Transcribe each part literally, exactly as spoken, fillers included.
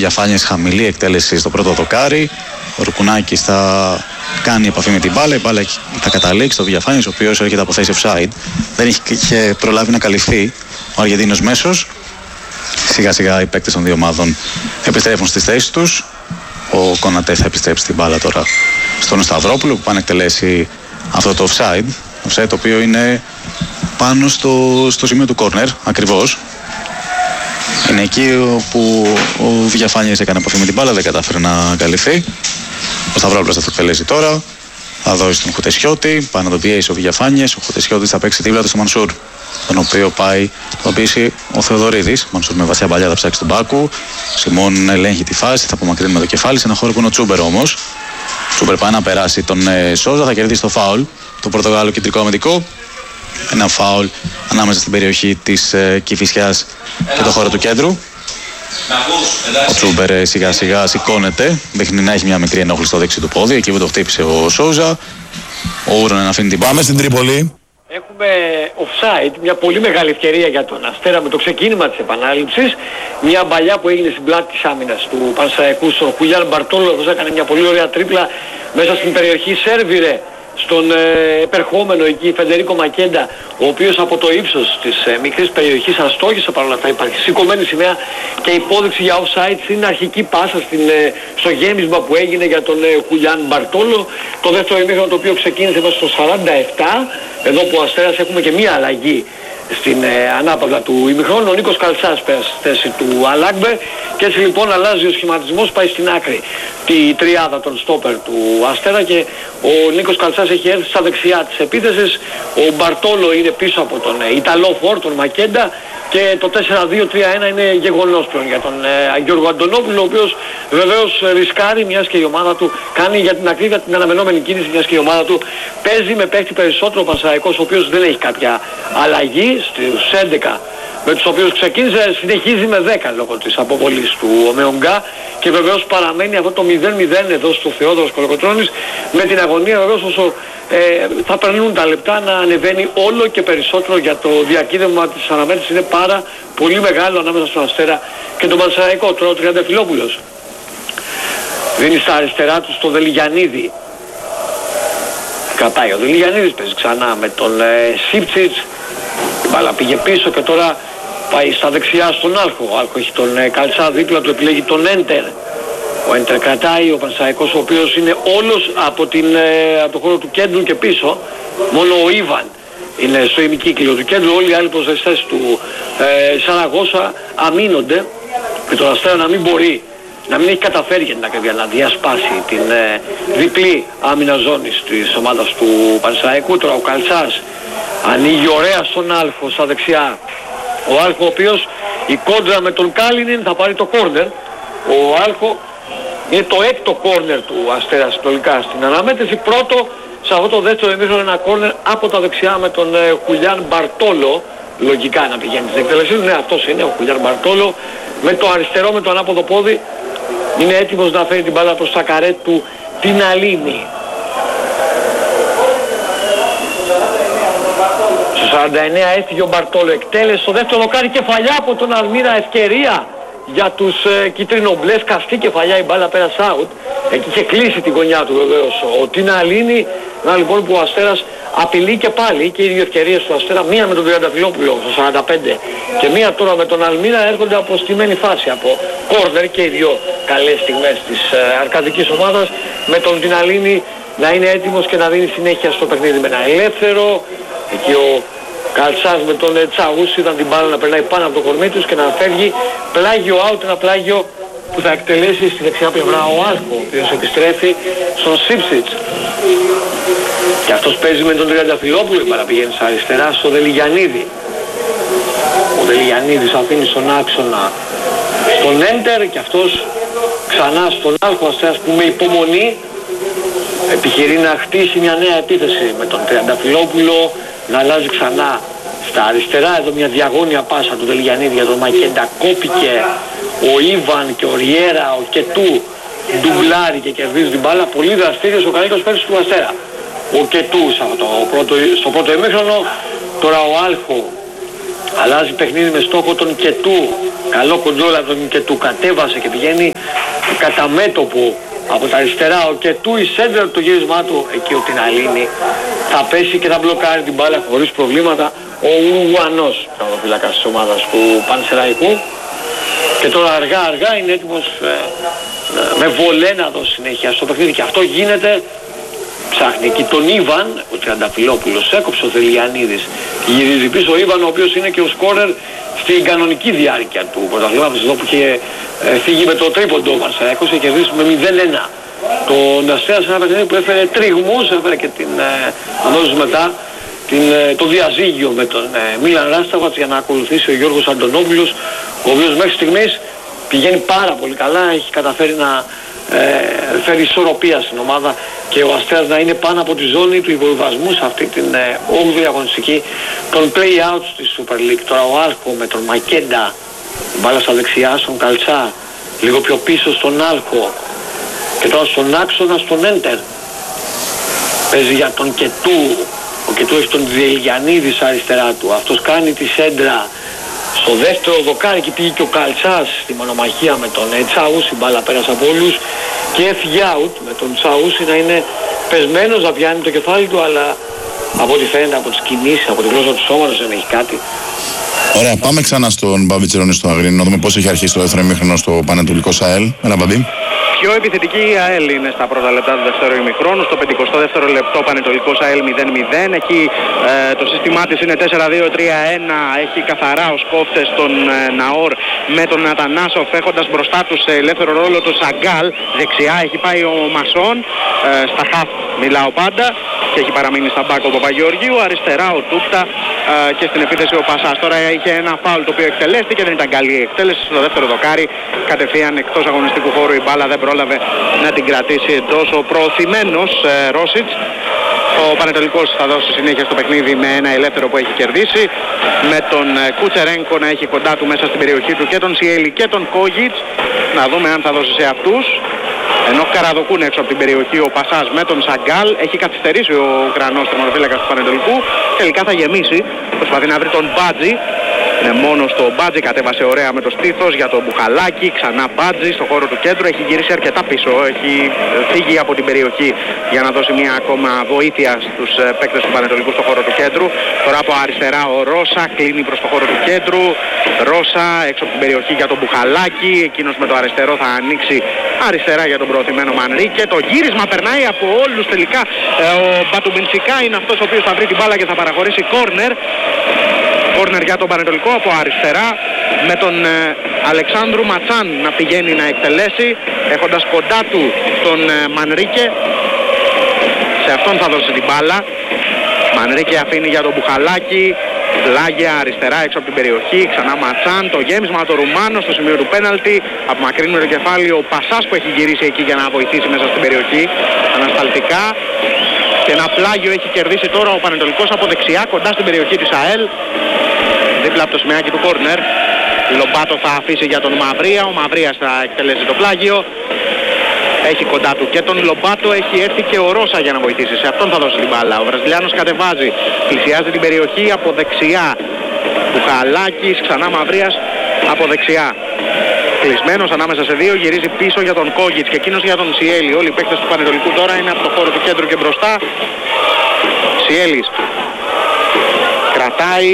Διαφάνειας χαμηλή εκτέλεση στο πρώτο δοκάρι. Ο Ρουκουνάκης θα κάνει επαφή με την μπάλα. Η μπάλα θα καταλήξει στο Διαφάνειας, ο οποίος έρχεται από θέση offside. Δεν είχε προλάβει να καλυφθεί ο Αργεντίνος μέσος. Σιγά σιγά οι παίκτες των δύο ομάδων επιστρέφουν στις θέσεις τους. Ο Κονατέ θα επιστρέψει την μπάλα τώρα στον Σταυρόπουλο που πάει να εκτελέσει αυτό το offside. Offside το οποίο είναι πάνω στο, στο σημείο του corner ακριβώς. Είναι εκεί όπου ο Διαφάνειας έκανε επαφή με την μπάλα, δεν κατάφερε να καλυφθεί. Ο Σταυρόπουλος θα το εκτελέσει τώρα. Θα δώσει τον Χουτεσιώτη, πάει να τον πιέσει ο Διαφάνειας. Ο Χουτεσιώτης θα παίξει δίπλα του στο Μανσούρ, τον οποίο πάει να τον πιέσει ο Θεοδωρίδης. Μανσούρ με βαθιά παλιά θα ψάξει τον Μπάκου. Σιμών ελέγχει τη φάση, θα απομακρύνει με το κεφάλι σε ένα χώρο που είναι ο Τσούμπερ όμως. Τσούμπερ πάει να περάσει τον ε, Σόζα, θα κερδίσει το φάουλ. Το Πορτογάλο κεντρικό αμυντικό. Ένα φάουλ ανάμεσα στην περιοχή της ε, Κηφισιάς και το χώρο του κέντρου. Ο Τσούμπερ σιγά σιγά σηκώνεται, δείχνει να έχει μια μικρή ενόχληση στο δεξί του πόδι, εκεί που το χτύπησε ο Σόζα. Ο Ούρον αφήνει την. Πάμε στην Τρίπολη. Έχουμε offside, μια πολύ μεγάλη ευκαιρία για τον Αστέρα με το ξεκίνημα της επανάληψης. Μια μπαλιά που έγινε στην πλάτη της άμυνας του Πανσεραϊκού στον Χουλιάν Μπαρτόλο, όπως έκανε μια πολύ ωραία τρίπλα μέσα στην περιοχή, σέρβιρε στον ε, επερχόμενο εκεί Φεντερίκο Μακέντα, ο οποίος από το ίψος της ε, μικρής περιοχής αστόχησε παρόλα αυτά, υπάρχει σηκωμένη σημαία και υπόδειξη για offside στην αρχική πάσα στην, ε, στο γέμισμα που έγινε για τον ε, Χουλιάν Μπαρτόλο. Το δεύτερο ημίχρονο το οποίο ξεκίνησε μέσα στο σαράντα επτά, εδώ που ο Αστέρας έχουμε και μία αλλαγή στην ε, ανάπαυλα του ημιχρόνου. Ο Νίκος Καλτσάς πέρασε στη θέση του Αλάκμπερ και έτσι λοιπόν αλλάζει ο σχηματισμός, πάει στην άκρη τη τριάδα των στόπερ του Αστέρα και ο Νίκος Καλτσάς έχει έρθει στα δεξιά της επίθεσης. Ο Μπαρτόλο είναι πίσω από τον ε, Ιταλό φορ, τον Μακέντα, και το τέσσερα δύο τρία ένα είναι γεγονός πλέον για τον ε, Γιώργο Αντωνόπουλο, ο οποίος βεβαίως ρισκάρει, μιας και η ομάδα του κάνει για την ακρίβεια την αναμενόμενη κίνηση, μιας και η ομάδα του παίζει με παίχτη περισσότερο ο Πανσεραϊκός, ο οποίος δεν έχει κάποια αλλαγή στους έντεκα με τους οποίους ξεκίνησε, συνεχίζει με δέκα λόγω της αποβολής του Ομεονγκά και βεβαίως παραμένει αυτό το μηδέν μηδέν εδώ στο Θεόδωρος Κολοκοτρώνης, με την αγωνία βεβαίως όσο ε, θα περνούν τα λεπτά να ανεβαίνει όλο και περισσότερο, για το διακύβευμα της αναμέτρησης είναι πάρα πολύ μεγάλο ανάμεσα στον Αστέρα και τον Πανσεραϊκό. Τώρα ο Τριανταφυλόπουλος δίνει στα αριστερά του στο Δελιγιαννίδη, κρατάει ο Δελιγιαννίδης, παίζει ξανά με τον ε, Σίπτσιτς, η μπάλα πήγε πίσω και τώρα πάει στα δεξιά στον Άλχο. Ο Άλχο έχει τον ε, Καλτσά δίπλα του, επιλέγει τον Έντερ. Ο Έντερ κρατάει, ο Πανσεραϊκός ο οποίος είναι όλος από, την, ε, από το χώρο του κέντρου και πίσω. Μόνο ο Ιβαν είναι στο ημικύκλιο του κέντρου, όλοι οι άλλοι προσδεστές του ε, Σαραγώσα αμήνονται και τον Αστέρα να μην μπορεί, να μην έχει καταφέρει για την ακρίβεια να διασπάσει την ε, διπλή άμυνα ζώνης της ομάδας του Πανσεραϊκού. Τώρα ο Καλτσάς ανοίγει ωραία στον Άλχο στα δεξιά. Ο Άλχο ο οποίος η κόντρα με τον Κάλινιν θα πάρει το κόρνερ. Ο Άλχο είναι το έκτο κόρνερ του Αστέρα συνολικά στην αναμέτρηση. Πρώτο σε αυτό το δεύτερο ημίχρονο ένα κόρνερ από τα δεξιά με τον ε, Χουλιάν Μπαρτόλο. Λογικά να πηγαίνει στην εκτέλεσή του. Ναι, αυτός είναι ο Χουλιάν Μπαρτόλο. Με το αριστερό, με το ανάποδο πόδι, είναι έτοιμος να φέρει την μπάλα προς τα καρέ του την Αλίνη. Στο σαράντα εννέα έφυγε ο Μπαρτόλο, εκτέλεσε στο δεύτερο δοκάρι, κεφαλιά από τον Αλμύρα, ευκαιρία για τους ε, κυτρινομπλες, καυτή κεφαλιά, η μπάλα πέρασε out. Εκεί είχε κλείσει την γωνιά του βεβαίως ο Τίνα Αλίνη. Να λοιπόν που ο Αστέρας απειλεί και πάλι, και οι δύο ευκαιρίες του Αστέρα, μία με τον Τριανταφυλόπουλο στο σαράντα πέντε και μία τώρα με τον Αλμύρα, έρχονται από στημένη φάση, από κόρνερ, και οι δύο καλές στιγμές της ε, αρκαδικής ομάδας, με τον Τίνα Αλίνη να είναι έτοιμος και να δίνει συνέχεια στο παιχνίδι με ένα ελεύθερο. Εκεί ο Καλτσάς με τον Τσαούς είδαν την μπάλα να περνάει πάνω από το κορμί τους και να φεύγει πλάγιο out, ένα πλάγιο που θα εκτελέσει στη δεξιά πλευρά ο Άλχο, ο οποίος επιστρέφει στον Σίψιτς. Και αυτός παίζει με τον Τριανταφυλόπουλο, η μπάλα πηγαίνει στα αριστερά στο Δελιγιαννίδη. Ο Δελιγιαννίδης αφήνει στον άξονα στον Έντερ και αυτός ξανά στον Άλχο. Αστέρας που με υπομονή επιχειρεί να χτίσει μια νέα επίθεση με τον Τριανταφυλόπουλο, να αλλάζει ξανά στα αριστερά. Εδώ μια διαγώνια πάσα του Δελιγιαννίδη για τον Μακέντα, κόπηκε ο Ιβαν και ο Ριέρα, ο Κετού ντουμπλάρει και κερδίζει την μπάλα. Πολύ δραστήριος ο καλύτερος παίκτης του Αστέρα, ο Κετού, στο πρώτο, στο πρώτο ημίχρονο. Τώρα ο Άλχο Αλλάζει παιχνίδι με στόχο τον Κετού. Καλό κοντρόλ από τον Κετού. Κατέβασε και πηγαίνει κατά μέτωπο από τα αριστερά. Ο Κετού, η σέντρα του γύρισμά του, εκεί ο Τιναλίνη θα πέσει και θα μπλοκάρει την μπάλα χωρίς προβλήματα. Ο Ουρουγουανός, τερματοφύλακας της ομάδας του Πανσεραϊκού. Και τώρα αργά αργά είναι έτοιμος ε, ε, με βολέ να δώσει συνέχεια στο παιχνίδι. Και αυτό γίνεται. Ψάχνει εκεί τον Ήβαν, ο Τριανταφυλόπουλος έκοψε ο Θελιανίδης. Γυρίζει πίσω ο Ήβαν, ο οποίος είναι και ο σκόρερ στην κανονική διάρκεια του πρωταθλήματος, εδώ που είχε ε, φύγει με το τρίποντο ο Πανσεραϊκός και κερδίσει με μηδέν ένα. Τον Αστέρα σε ένα παιχνίδι που έφερε τριγμούς, έφερε και την ε, μετά την, ε, το διαζύγιο με τον ε, Μίλαν Ράσταβατς για να ακολουθήσει ο Γιώργος Αντωνόπουλος, ο οποίος μέχρι στιγμής πηγαίνει πάρα πολύ καλά, έχει καταφέρει να ε, φέρει ισορροπία στην ομάδα και ο Αστέρας να είναι πάνω από τη ζώνη του υποβιβασμού σε αυτή την ε, όγδοη αγωνιστική των play-outs της Super League. Τώρα ο Άλχο με τον Μακέντα, μπάλα στα δεξιά στον Καλτσά, λίγο πιο πίσω στον Άλχο και τώρα στον άξονα στον Έντερ. Παίζει για τον Κετού, ο Κετού έχει τον Διελιανίδη στα αριστερά του, αυτός κάνει τη σέντρα στο δεύτερο δοκάρι και πήγε και ο Καλτσάς στη μονομαχία με τον Τσάουσι, η μπάλα πέρασε από όλους και έφυγε out με τον Τσάουσι να είναι πεσμένος, να πιάνει το κεφάλι του, αλλά από ό,τι φαίνεται από τις κινήσεις, από τη γλώσσα του σώματος δεν έχει κάτι. Ωραία, πάμε ξανά στον Μπάμπη Τσιρόνη στο Αγρίνιο, να δούμε πώς έχει αρχίσει το δεύτερο ημίχρονο στο Πανετολικό ΣΑΕΛ. Έλα Μπάμπη. Πιο επιθετική η ΑΕΛ είναι στα πρώτα λεπτά του δεύτερου ημιχρόνου. Στο πενηκοστό δεύτερο λεπτό Πανετολικός ΑΕΛ μηδέν μηδέν. Εκεί ε, το σύστημά της είναι τέσσερα δύο τρία ένα. Έχει καθαρά ως κόφτες τον ε, Ναόρ με τον Ατανάσοφ, έχοντας μπροστά του σε ελεύθερο ρόλο τον Σαγκάλ. Δεξιά έχει πάει ο Μασόν, ε, στα χαφ μιλάω πάντα, και έχει παραμείνει στα μπάκ ο Παπαγεωργίου. Αριστερά ο Τούπτα ε, και στην επίθεση ο Πασάς. Τώρα είχε ένα φάουλ το οποίο εκτελέστηκε, δεν ήταν καλή η εκτέλεση. Στο δεύτερο δοκάρι κατευθείαν εκτός αγωνιστικού χώρου η μπάλα δεν πρόλαβε να την κρατήσει εντός ο προωθημένος ε, Ρόσιτς. Ο Πανετολικός θα δώσει συνέχεια στο παιχνίδι με ένα ελεύθερο που έχει κερδίσει, με τον ε, Κουτσερένκο να έχει κοντά του μέσα στην περιοχή του και τον Σιέλη και τον Κόγιτς. Να δούμε αν θα δώσει σε αυτούς. Ενώ καραδοκούν έξω από την περιοχή ο Πασάς με τον Σαγκάλ. Έχει καθυστερήσει ο Ουκρανός τερματοφύλακας του Πανετολικού. Τελικά θα γεμίσει. Προσπαθεί να βρει τον Μπάτζι. Είναι μόνο στο Μπάτζι, κατέβασε ωραία με το στήθος για τον Μπουχαλάκη. Ξανά Μπάτζι στο χώρο του κέντρου. Έχει γυρίσει αρκετά πίσω. Έχει φύγει από την περιοχή για να δώσει μια ακόμα βοήθεια στους παίκτες του Πανετολικού στο χώρο του κέντρου. Τώρα από αριστερά ο Ρώσα κλείνει προς το χώρο του κέντρου. Ρώσα έξω από την περιοχή για τον Μπουχαλάκη. Εκείνος με το αριστερό θα ανοίξει αριστερά για τον προωθημένο Μανρίκε. Το γύρισμα περνάει από όλους τελικά. Ο Μπατουμπιντσικά είναι αυτός ο οποίος θα βρει την μπάλα και θα παραχωρήσει κόρνερ. Κόρνερ για τον Πανετολικό από αριστερά, με τον ε, Αλεξάνδρου Ματσάν να πηγαίνει να εκτελέσει, έχοντας κοντά του τον ε, Μανρίκε. Σε αυτόν θα δώσει την μπάλα. Μανρίκε αφήνει για τον Μπουχαλάκη. Πλάγια αριστερά έξω από την περιοχή. Ξανά Ματσάν. Το γέμισμα από τον Ρουμάνο στο σημείο του πέναλτι. Απομακρύνει το κεφάλι ο Πασάς που έχει γυρίσει εκεί για να βοηθήσει μέσα στην περιοχή ανασταλτικά. Και ένα πλάγιο έχει κερδίσει τώρα ο Πανετολικός από δεξιά κοντά στην περιοχή της ΑΕΛ. Δίπλα από το σημαίακι του κόρνερ. Λομπάτο θα αφήσει για τον Μαυρία. Ο Μαυρίας θα εκτελέσει το πλάγιο. Έχει κοντά του και τον Λομπάτο, έχει έρθει και ο Ρώσα για να βοηθήσει. Σε αυτόν θα δώσει την μπάλα. Ο Βραζιλιάνος κατεβάζει. Πλησιάζει την περιοχή από δεξιά. Μπουχαλάκης, ξανά Μαυρίας από δεξιά. Κλεισμένος ανάμεσα σε δύο, γυρίζει πίσω για τον Κόγιτς και εκείνος για τον Σιέλη. Όλοι οι παίκτες του Πανετολικού τώρα είναι από το χώρο του κέντρου και μπροστά. Σιέλης κρατάει,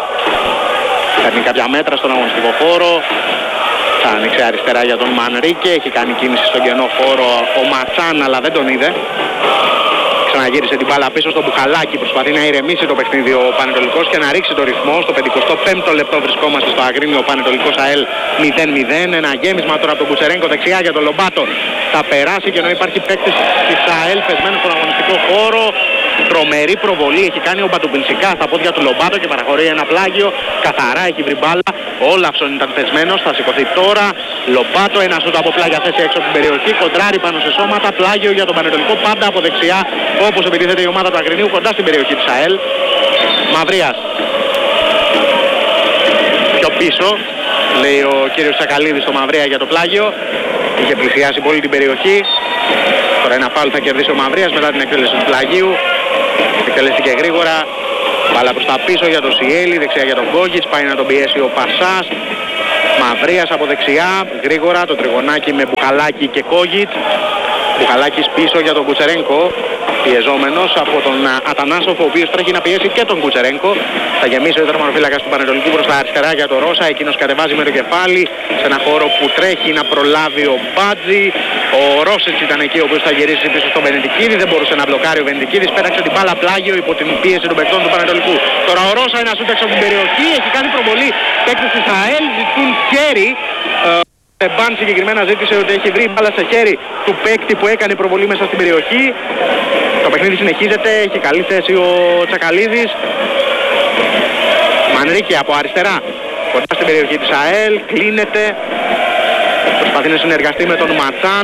παίρνει κάποια μέτρα στον αγωνιστικό χώρο. Θα άνοιξε αριστερά για τον Μανρίκε, έχει κάνει κίνηση στον κενό χώρο ο Ματσάν, αλλά δεν τον είδε. Ξαναγύρισε την μπάλα πίσω στο Μπουχαλάκι, προσπαθεί να ηρεμήσει το παιχνίδι ο Πανετολικός και να ρίξει το ρυθμό. Στο πενηκοστό πέμπτο λεπτό βρισκόμαστε στο Αγρίνιο, ο Πανετολικός ΑΕΛ μηδέν μηδέν. Ένα γέμισμα τώρα από τον Κουτσερένκο δεξιά για τον Λομπάτο. Θα περάσει και ενώ υπάρχει παίκτης της ΑΕΛ πεσμένο στον αγωνιστικό χώρο. Τρομερή προβολή έχει κάνει ο Μπατουμπινσικά στα πόδια του Λομπάτο και παραχωρεί ένα πλάγιο. Καθαρά έχει βρει μπάλα. Ο Όλαυσον ήταν θεσμένος, θα σηκωθεί τώρα. Λομπάτο, ένα σούτ από πλάγια θέση έξω από την περιοχή. Κοντράρει πάνω σε σώματα. Πλάγιο για τον Πανετολικό πάντα από δεξιά. Όπως επιτίθεται η ομάδα του Αγρινίου κοντά στην περιοχή της ΑΕΛ. Μαυρίας. Πιο πίσω, λέει ο κύριος Σακαλίδης στο Μαυρία για το πλάγιο. Είχε πλησιάσει πολύ την περιοχή. Τώρα ένα φάουλ θα κερδίσει ο Μαυρίας μετά την εκτέλεση του πλαγίου. Εκτελέστηκε γρήγορα. Μπάλα προς τα πίσω για τον Σιέλη, δεξιά για τον Γκόγιτς, πάει να τον πιέσει ο Πασάς. Μαυρίας από δεξιά, γρήγορα το τριγωνάκι με Μπουχαλάκη και Κόγιτς. Μπουχαλάκης πίσω για τον Κουτσερένκο, πιεζόμενος από τον Ατανάσοφ, ο οποίος τρέχει να πιέσει και τον Κουτσερένκο. Θα γεμίσει ο τερματοφύλακας του Πανετολικού προς τα αριστερά για τον Ρώσα, εκείνος κατεβάζει με το κεφάλι σε ένα χώρο που τρέχει να προλάβει ο Μπάτζη. Ο Ρώσιτς ήταν εκεί ο οποίος θα γυρίσει πίσω στον Βενετικίδη, δεν μπορούσε να μπλοκάρει ο Βενετικίδης, πέταξε την μπάλα πλάγιο υπό την πίεση των παικτών του Πανετολικού. Τώρα ο Ρώσα είναι ασούτ έξω από την περιοχή, έχει κάνει προβολή παίκτες της ΑΕΛ, ζητούν χέρι. Μπαν συγκεκριμένα ζήτησε ότι έχει βρει μπάλα σε χέρι του παίκτη που έκανε προβολή μέσα στην περιοχή. Το παιχνίδι συνεχίζεται, έχει καλή θέση ο Τσακαλίδης. Μανρίκη από αριστερά, κοντά στην περιοχή της ΑΕΛ, κλείνεται. Προσπαθεί να συνεργαστεί με τον Ματσάν.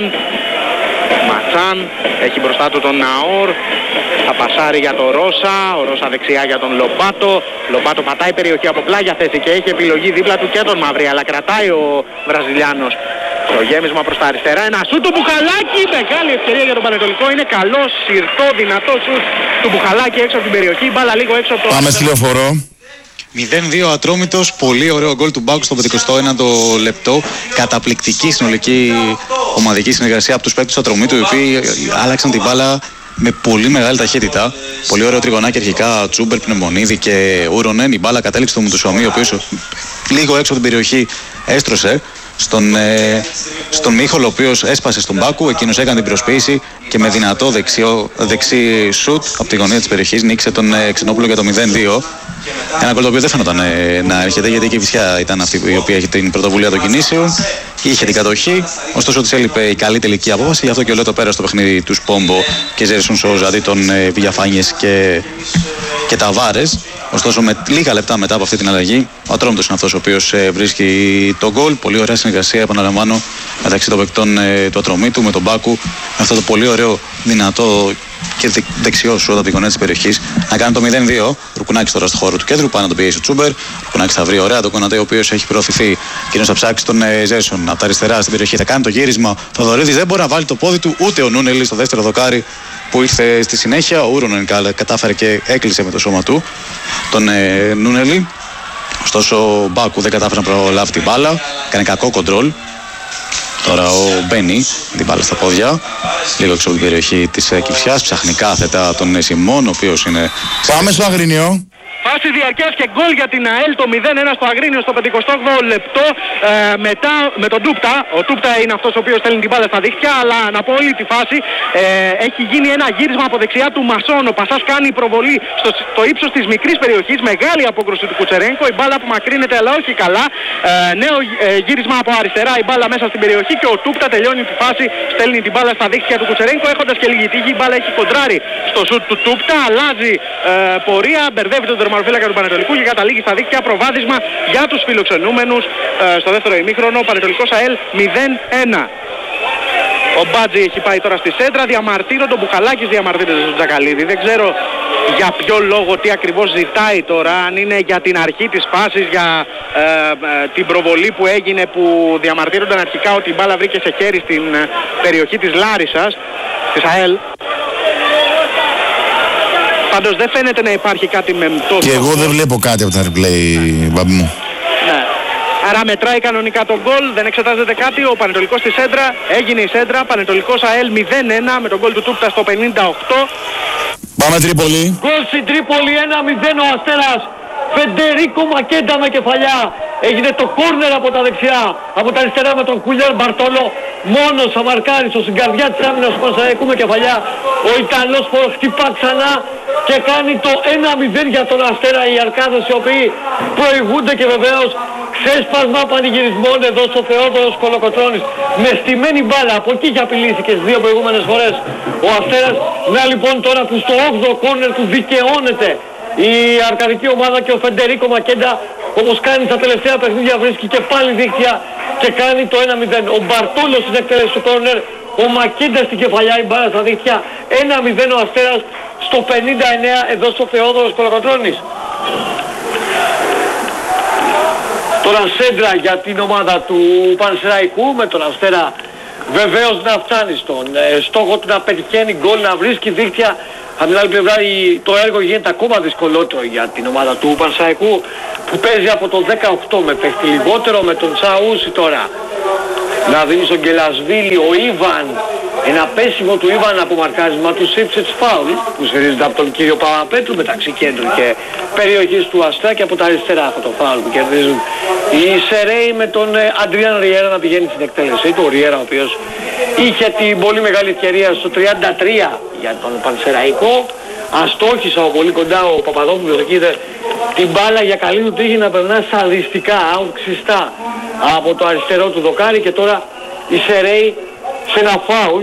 Ματσάν έχει μπροστά του τον Ναόρ. Θα πασάρει για τον Ρώσα, ο Ρώσα δεξιά για τον Λομπάτο. Λομπάτο πατάει περιοχή από πλάγια θέση και έχει επιλογή δίπλα του και τον Μαύρη, αλλά κρατάει ο Βραζιλιάνος. Το γέμισμα προς τα αριστερά, ένα σούτ του Μπουχαλάκη, μεγάλη ευκαιρία για τον Πανετολικό, είναι καλό, σιρτό, δυνατό σούτ του Μπουχαλάκη έξω από την περιοχή, μπάλα λίγο έξω από το... Πάμε στη Λεωφορώ. μηδέν δύο Ατρόμητος, πολύ ωραίο γκολ του Μπάκου στο πενηκοστό ένατο λεπτό. Καταπληκτική συνολική ομαδική συνεργασία από τους παίκτες του Ατρομήτου, οι οποίοι άλλαξαν την μπάλα με πολύ μεγάλη ταχύτητα. Πολύ ωραίο τριγωνάκι αρχικά, Τσούμπερ, Πνευμονίδη και Ούρονεν. Η μπάλα κατέληξε στο Μουτουσουαμί, ο οποίος λίγο έξω από την περιοχή έστρωσε στον, ε, στον Μίχολ, ο οποίος έσπασε στον Μπάκου. Εκείνος έκανε την προσποίηση και με δυνατό δεξιό, δεξί σουτ από τη γωνία της περιοχής νίκησε τον ε, Ξενόπουλο για το μηδέν δύο. Ένα γκολ το οποίο δεν φαίνονταν ε, να έρχεται, γιατί και η Βυσιά ήταν αυτή η οποία είχε την πρωτοβουλία των κινήσεων. Είχε την κατοχή, ωστόσο της έλειπε η καλή τελική απόφαση. Γι' αυτό και ο Λέτο πέρασε το παιχνίδι του Σπόμπο και Ζέρισον Σόουζα αντί των ε, Βηγιαφάνιες και, και Ταβάρες. Ωστόσο, με λίγα λεπτά μετά από αυτή την αλλαγή, ο Ατρόμητος είναι αυτός ο οποίος ε, βρίσκει τον γκολ. Πολύ ωραία συνεργασία, επαναλαμβάνω, μεταξύ των παικτών ε, του Ατρομήτου με τον Μπάκου. Με αυτό το πολύ ωραίο, δυνατό και δε, δεξιό σου από τη γωνία της περιοχής να κάνει το μηδέν δύο. Ρουκουνάκης τώρα στο χώρο του κέντρου, πάει να τον πιέσει ο Τσούμπερ. Ρουκουνάκης θα βρει ωραία τον Κονατέ, ο οποίος έχει προωθηθεί. Εκείνος θα ψάξει τον ε, Ζέρσον από τα αριστερά στην περιοχή. Θα κάνει το γύρισμα. Ο Θοδωρίδης δεν μπορεί να βάλει το πόδι του, ούτε ο Νούνελη στο δεύτερο δοκάρι που ήρθε στη συνέχεια. Ο Ούρονεν κατάφερε και έκλεισε με το σώμα του τον ε, Νούνελη. Ωστόσο ο Μπάκου δεν κατάφερε να προλάβει την μπάλα. Κάνει κακό κοντρόλ. Τώρα ο Μπένι την μπάλα στα πόδια, λίγο έξω από την περιοχή της Κυφσιάς. Ψάχνει κάθετα τον Σιμών, ο οποίος είναι... Πάμε στο Αγρίνιο. Φάση διαρκείας και γκολ για την ΑΕΛ, το μηδέν ένα στο Αγρίνιο στο πενηκοστό όγδοο λεπτό. Ε, μετά με τον Τούπτα. Ο Τούπτα είναι αυτός ο οποίος στέλνει την μπάλα στα δίχτυα, αλλά να πω όλη τη φάση ε, έχει γίνει ένα γύρισμα από δεξιά του Μασόν. Ο Πασάς κάνει προβολή στο, στο ύψος της μικρής περιοχής, μεγάλη απόκρουση του Κουτσερένκο. Η μπάλα που μακρύνεται, αλλά όχι καλά. Ε, νέο ε, γύρισμα από αριστερά, η μπάλα μέσα στην περιοχή και ο Τούπτα τελειώνει τη φάση, στέλνει την μπάλα στα δίχτυα του Κουτσερένκο. Έχοντας και λίγη τύχη, η μπάλα έχει κοντράρει στο σουτ του Τούπτα, αλλάζει ε, πορεία, μπερδεύει τον τερματοφύλακα του Πανετολικού και καταλήγει στα δίκτυα. Προβάδισμα για τους φιλοξενούμενους ε, στο δεύτερο ημίχρονο. Πανετολικός ΑΕΛ μηδέν ένα. Ο Μπάτζη έχει πάει τώρα στη σέντρα, διαμαρτύρονται, ο Μπουχαλάκης διαμαρτύρεται στον Τζακαλίδη. Δεν ξέρω για ποιο λόγο, τι ακριβώς ζητάει τώρα, αν είναι για την αρχή της φάσης, για ε, ε, την προβολή που έγινε, που διαμαρτύρονταν αρχικά ότι η μπάλα βρήκε σε χέρι στην ε, περιοχή της Λάρισσας, της ΑΕΛ. Πάντως δεν φαίνεται να υπάρχει κάτι μεμπτό. Και εγώ δεν βλέπω κάτι από τα replay, μπαμπή μου. Ναι. Άρα μετράει κανονικά τον γκολ, δεν εξετάζεται κάτι. Ο Πανετολικός στη σέντρα, έγινε η σέντρα. Πανετολικός ΑΕΛ μηδέν ένα με τον γκολ του Τούπτα στο πενήντα οκτώ. Πάμε Τρίπολη. Γκολ στην Τρίπολη, ένα μηδέν ο Αστέρας. Φεντερίκο Μακέντα με κεφαλιά. Έγινε το κόρνερ από τα δεξιά, από τα αριστερά με τον Χουλιάν Μπαρτόλο. Μόνος θα μαρκάρει στο στην καρδιά της άμυνας του Πανσεραϊκού με κεφαλιά. Ο Ιταλός χτυπά ξανά και κάνει το ένα μηδέν για τον Αστέρα. Οι Αρκάδες οι οποίοι προηγούνται και βεβαίως ξέσπασμα πανηγυρισμών εδώ στο Θεόδωρος Κολοκοτρώνης. Με στημένη μπάλα, από εκεί και απειλήθηκε τις δύο προηγούμενες φορές ο Αστέρας. Να λοιπόν τώρα που στο όγδοο κόρνερ του δικαιώνεται η αρκαδική ομάδα και ο Φεντερίκο Μακέντα, όπως κάνει στα τελευταία παιχνίδια, βρίσκει και πάλι δίκτυα και κάνει το ένα μηδέν. Ο Μπαρτόλος στην εκτέλεση του κόρνερ, ο Μακέντα στην κεφαλιά, η μπάλα στα δίκτυα. ένα μηδέν ο Αστέρας στο πενήντα εννέα εδώ στο Θεόδωρος Κολοκοτρώνης. Τώρα σέντρα για την ομάδα του Πανσεραϊκού με τον Αστέρα βεβαίως να φτάνει στον ε, στόχο του, να πετυχαίνει γκολ, να βρίσκει δίκτυα, Από την άλλη πλευρά το έργο γίνεται ακόμα δυσκολότερο για την ομάδα του Πανσαϊκού που παίζει από το δεκαοκτώ με παίχτη λιγότερο, με τον Τσαούσι τώρα να δίνει στον Γκελασβίλη, ο Ιβαν, ένα πέσιμο του Ιβαν από μαρκάρισμα του Σίψετς φάουλ που σφυρίζεται από τον κύριο Παπαπέτρου μεταξύ κέντρου και περιοχής του Αστρά και από τα αριστερά αυτό το φάουλ που κερδίζουν οι Σερέοι με τον Αντριάν Ριέρα να πηγαίνει στην εκτέλεσή του. Ο Ριέρα ο οποίος είχε την πολύ μεγάλη ευκαιρία στο τριάντα τρία για τον Πανσεραϊκό. Αστόχησε από πολύ κοντά ο Παπαδόπουλος, εκεί είδε την μπάλα για καλή του τύχη να περνά σαδιστικά, out ξιστά από το αριστερό του δοκάρι και τώρα οι Σερέοι σε ένα φάουλ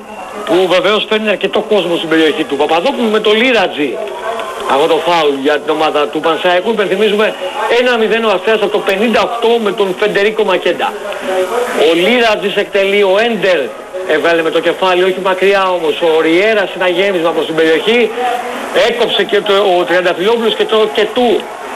που βεβαίως φέρνει αρκετό κόσμο στην περιοχή του Παπαδόπουλου με το Λίρατζι. Αυτό το φάουλ για την ομάδα του Πανσαϊκού. Υπενθυμίζουμε ένα μηδέν ο Αστέρας από το πενήντα οκτώ με τον Φεντερίκο Μακέντα. Ο Λίρατζης εκτελεί, ο Έντερ έβγαλε με το κεφάλι, όχι μακριά όμως. Ο Ριέρα σε ένα γέμισμα προς την περιοχή. Έκοψε και το, ο Τριανταφυλόπουλος και το και του.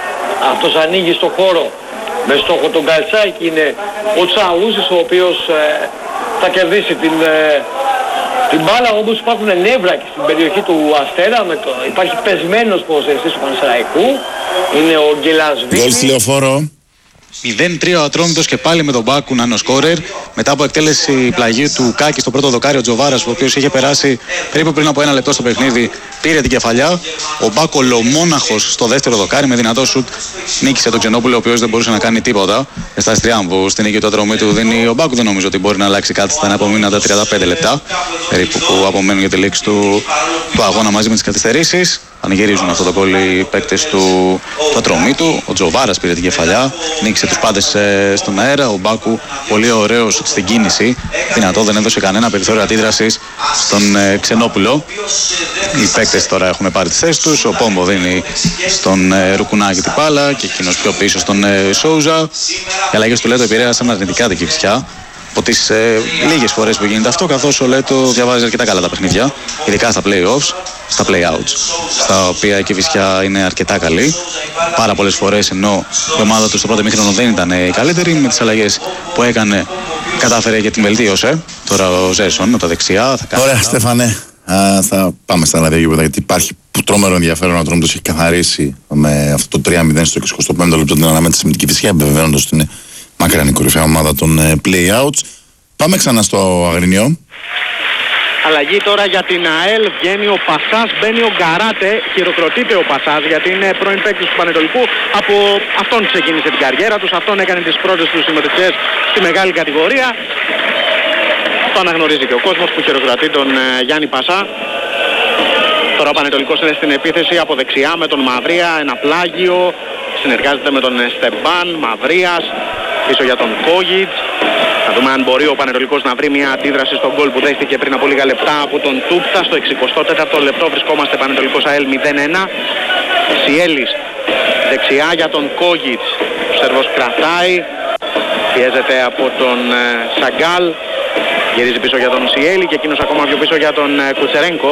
Αυτός ανοίγει στο χώρο με στόχο τον Καλτσάκη. Είναι ο Τσαούσης ο οποίος ε, θα κερδίσει την... Ε, την μπάλα, όμως υπάρχουν νεύρα και στην περιοχή του Αστέρα, με το... υπάρχει πεσμένος ποδοσφαιριστής του Πανσεραϊκού, είναι ο Γκελασβίλη. Γκολ στη Λεωφόρο. μηδέν τρία ο Ατρόμητος και πάλι με τον Μπάκου να είναι ο σκόρερ. Μετά από εκτέλεση πλαγίου του Κάκη στο πρώτο δοκάρι, ο Τζοβάρας, ο οποίος είχε περάσει περίπου πριν από ένα λεπτό στο παιχνίδι, πήρε την κεφαλιά. Ο Μπάκο ολομόναχος στο δεύτερο δοκάρι με δυνατό σουτ νίκησε τον Ξενόπουλο, ο οποίος δεν μπορούσε να κάνει τίποτα. Στα Στριάμβου στην νίκη του Ατρομήτου δίνει ο Μπάκου, δεν νομίζω ότι μπορεί να αλλάξει κάτι στα επόμενα τριάντα πέντε λεπτά περίπου που απομένουν για τη λήξη του, του αγώνα μαζί με τις καθυστερήσεις. Πανηγυρίζουν αυτό το γκολ οι παίκτες του, του Ατρομήτου. Ο Τζοβάρας πήρε την κεφαλιά, νίκησε τους πάντες ε, στον αέρα. Ο Μπάκου πολύ ωραίος στην κίνηση, δυνατό, δεν έδωσε κανένα περιθώριο αντίδρασης στον ε, Ξενόπουλο. Οι παίκτες τώρα έχουν πάρει τις θέσεις τους. Ο Πόμπο δίνει στον ε, Ρουκουνάκη την μπάλα και εκείνος πιο πίσω στον ε, Σόουζα. Οι αλλαγές του Λέτο επηρέασαν αρνητικά την Κηφισιά. Από τις ε, λίγες φορές που γίνεται αυτό, καθώς ο Λέτο διαβάζει αρκετά καλά τα παιχνίδια, ειδικά στα play-offs, στα play-outs, στα οποία η Κηφισιά είναι αρκετά καλή. Πάρα πολλές φορές, ενώ η ομάδα του στο πρώτο ημίχρονο δεν ήταν η καλύτερη, με τις αλλαγές που έκανε κατάφερε και την βελτίωσε. Τώρα ο Ζέρσον από τα δεξιά θα κάνει. Ωραία, Στέφανε. Α, θα πάμε στα άλλα γήπεδα, γιατί υπάρχει τρομερό ενδιαφέρον. Ο Ατρόμητος έχει καθαρίσει με αυτό το τρία μηδέν στο εικοστό πέμπτο λεπτό την αναμέτρηση με την Κηφισιά, επιβεβαιώνοντας ότι είναι μακράν η κορυφαία ομάδα των ε, play-outs. Πάμε ξανά στο Αγρινιό. Αλλαγή τώρα για την ΑΕΛ, βγαίνει ο Πασάς, μπαίνει ο Γκαράτε, χειροκροτείται ο Πασάς γιατί είναι πρώην παίκτης του Πανετολικού. Από αυτόν ξεκίνησε την καριέρα τους, αυτόν έκανε τις πρώτες του συμμετοχές στη μεγάλη κατηγορία. Το αναγνωρίζει και ο κόσμος που χειροκροτεί τον ε, Γιάννη Πασά. Τώρα ο Πανετολικός είναι στην επίθεση από δεξιά με τον Μαυρία, ένα πλάγιο, συνεργάζεται με τον Στεμπάν, Μαυρίας, πίσω για τον Κόγιτς. Θα δούμε αν μπορεί ο Πανετολικός να βρει μια αντίδραση στον γκολ που δέχτηκε πριν από λίγα λεπτά από τον Τούπτα. Στο εξηκοστό τέταρτο λεπτό βρισκόμαστε Πανετολικός ΑΕΛ μηδέν ένα. Σιέλης δεξιά για τον Κόγιτς. Ο Σερβός κρατάει, πιέζεται από τον ε, Σαγκάλ. Γυρίζει πίσω για τον Σιέλη και εκείνος ακόμα πιο πίσω για τον ε, Κουτσερένκο.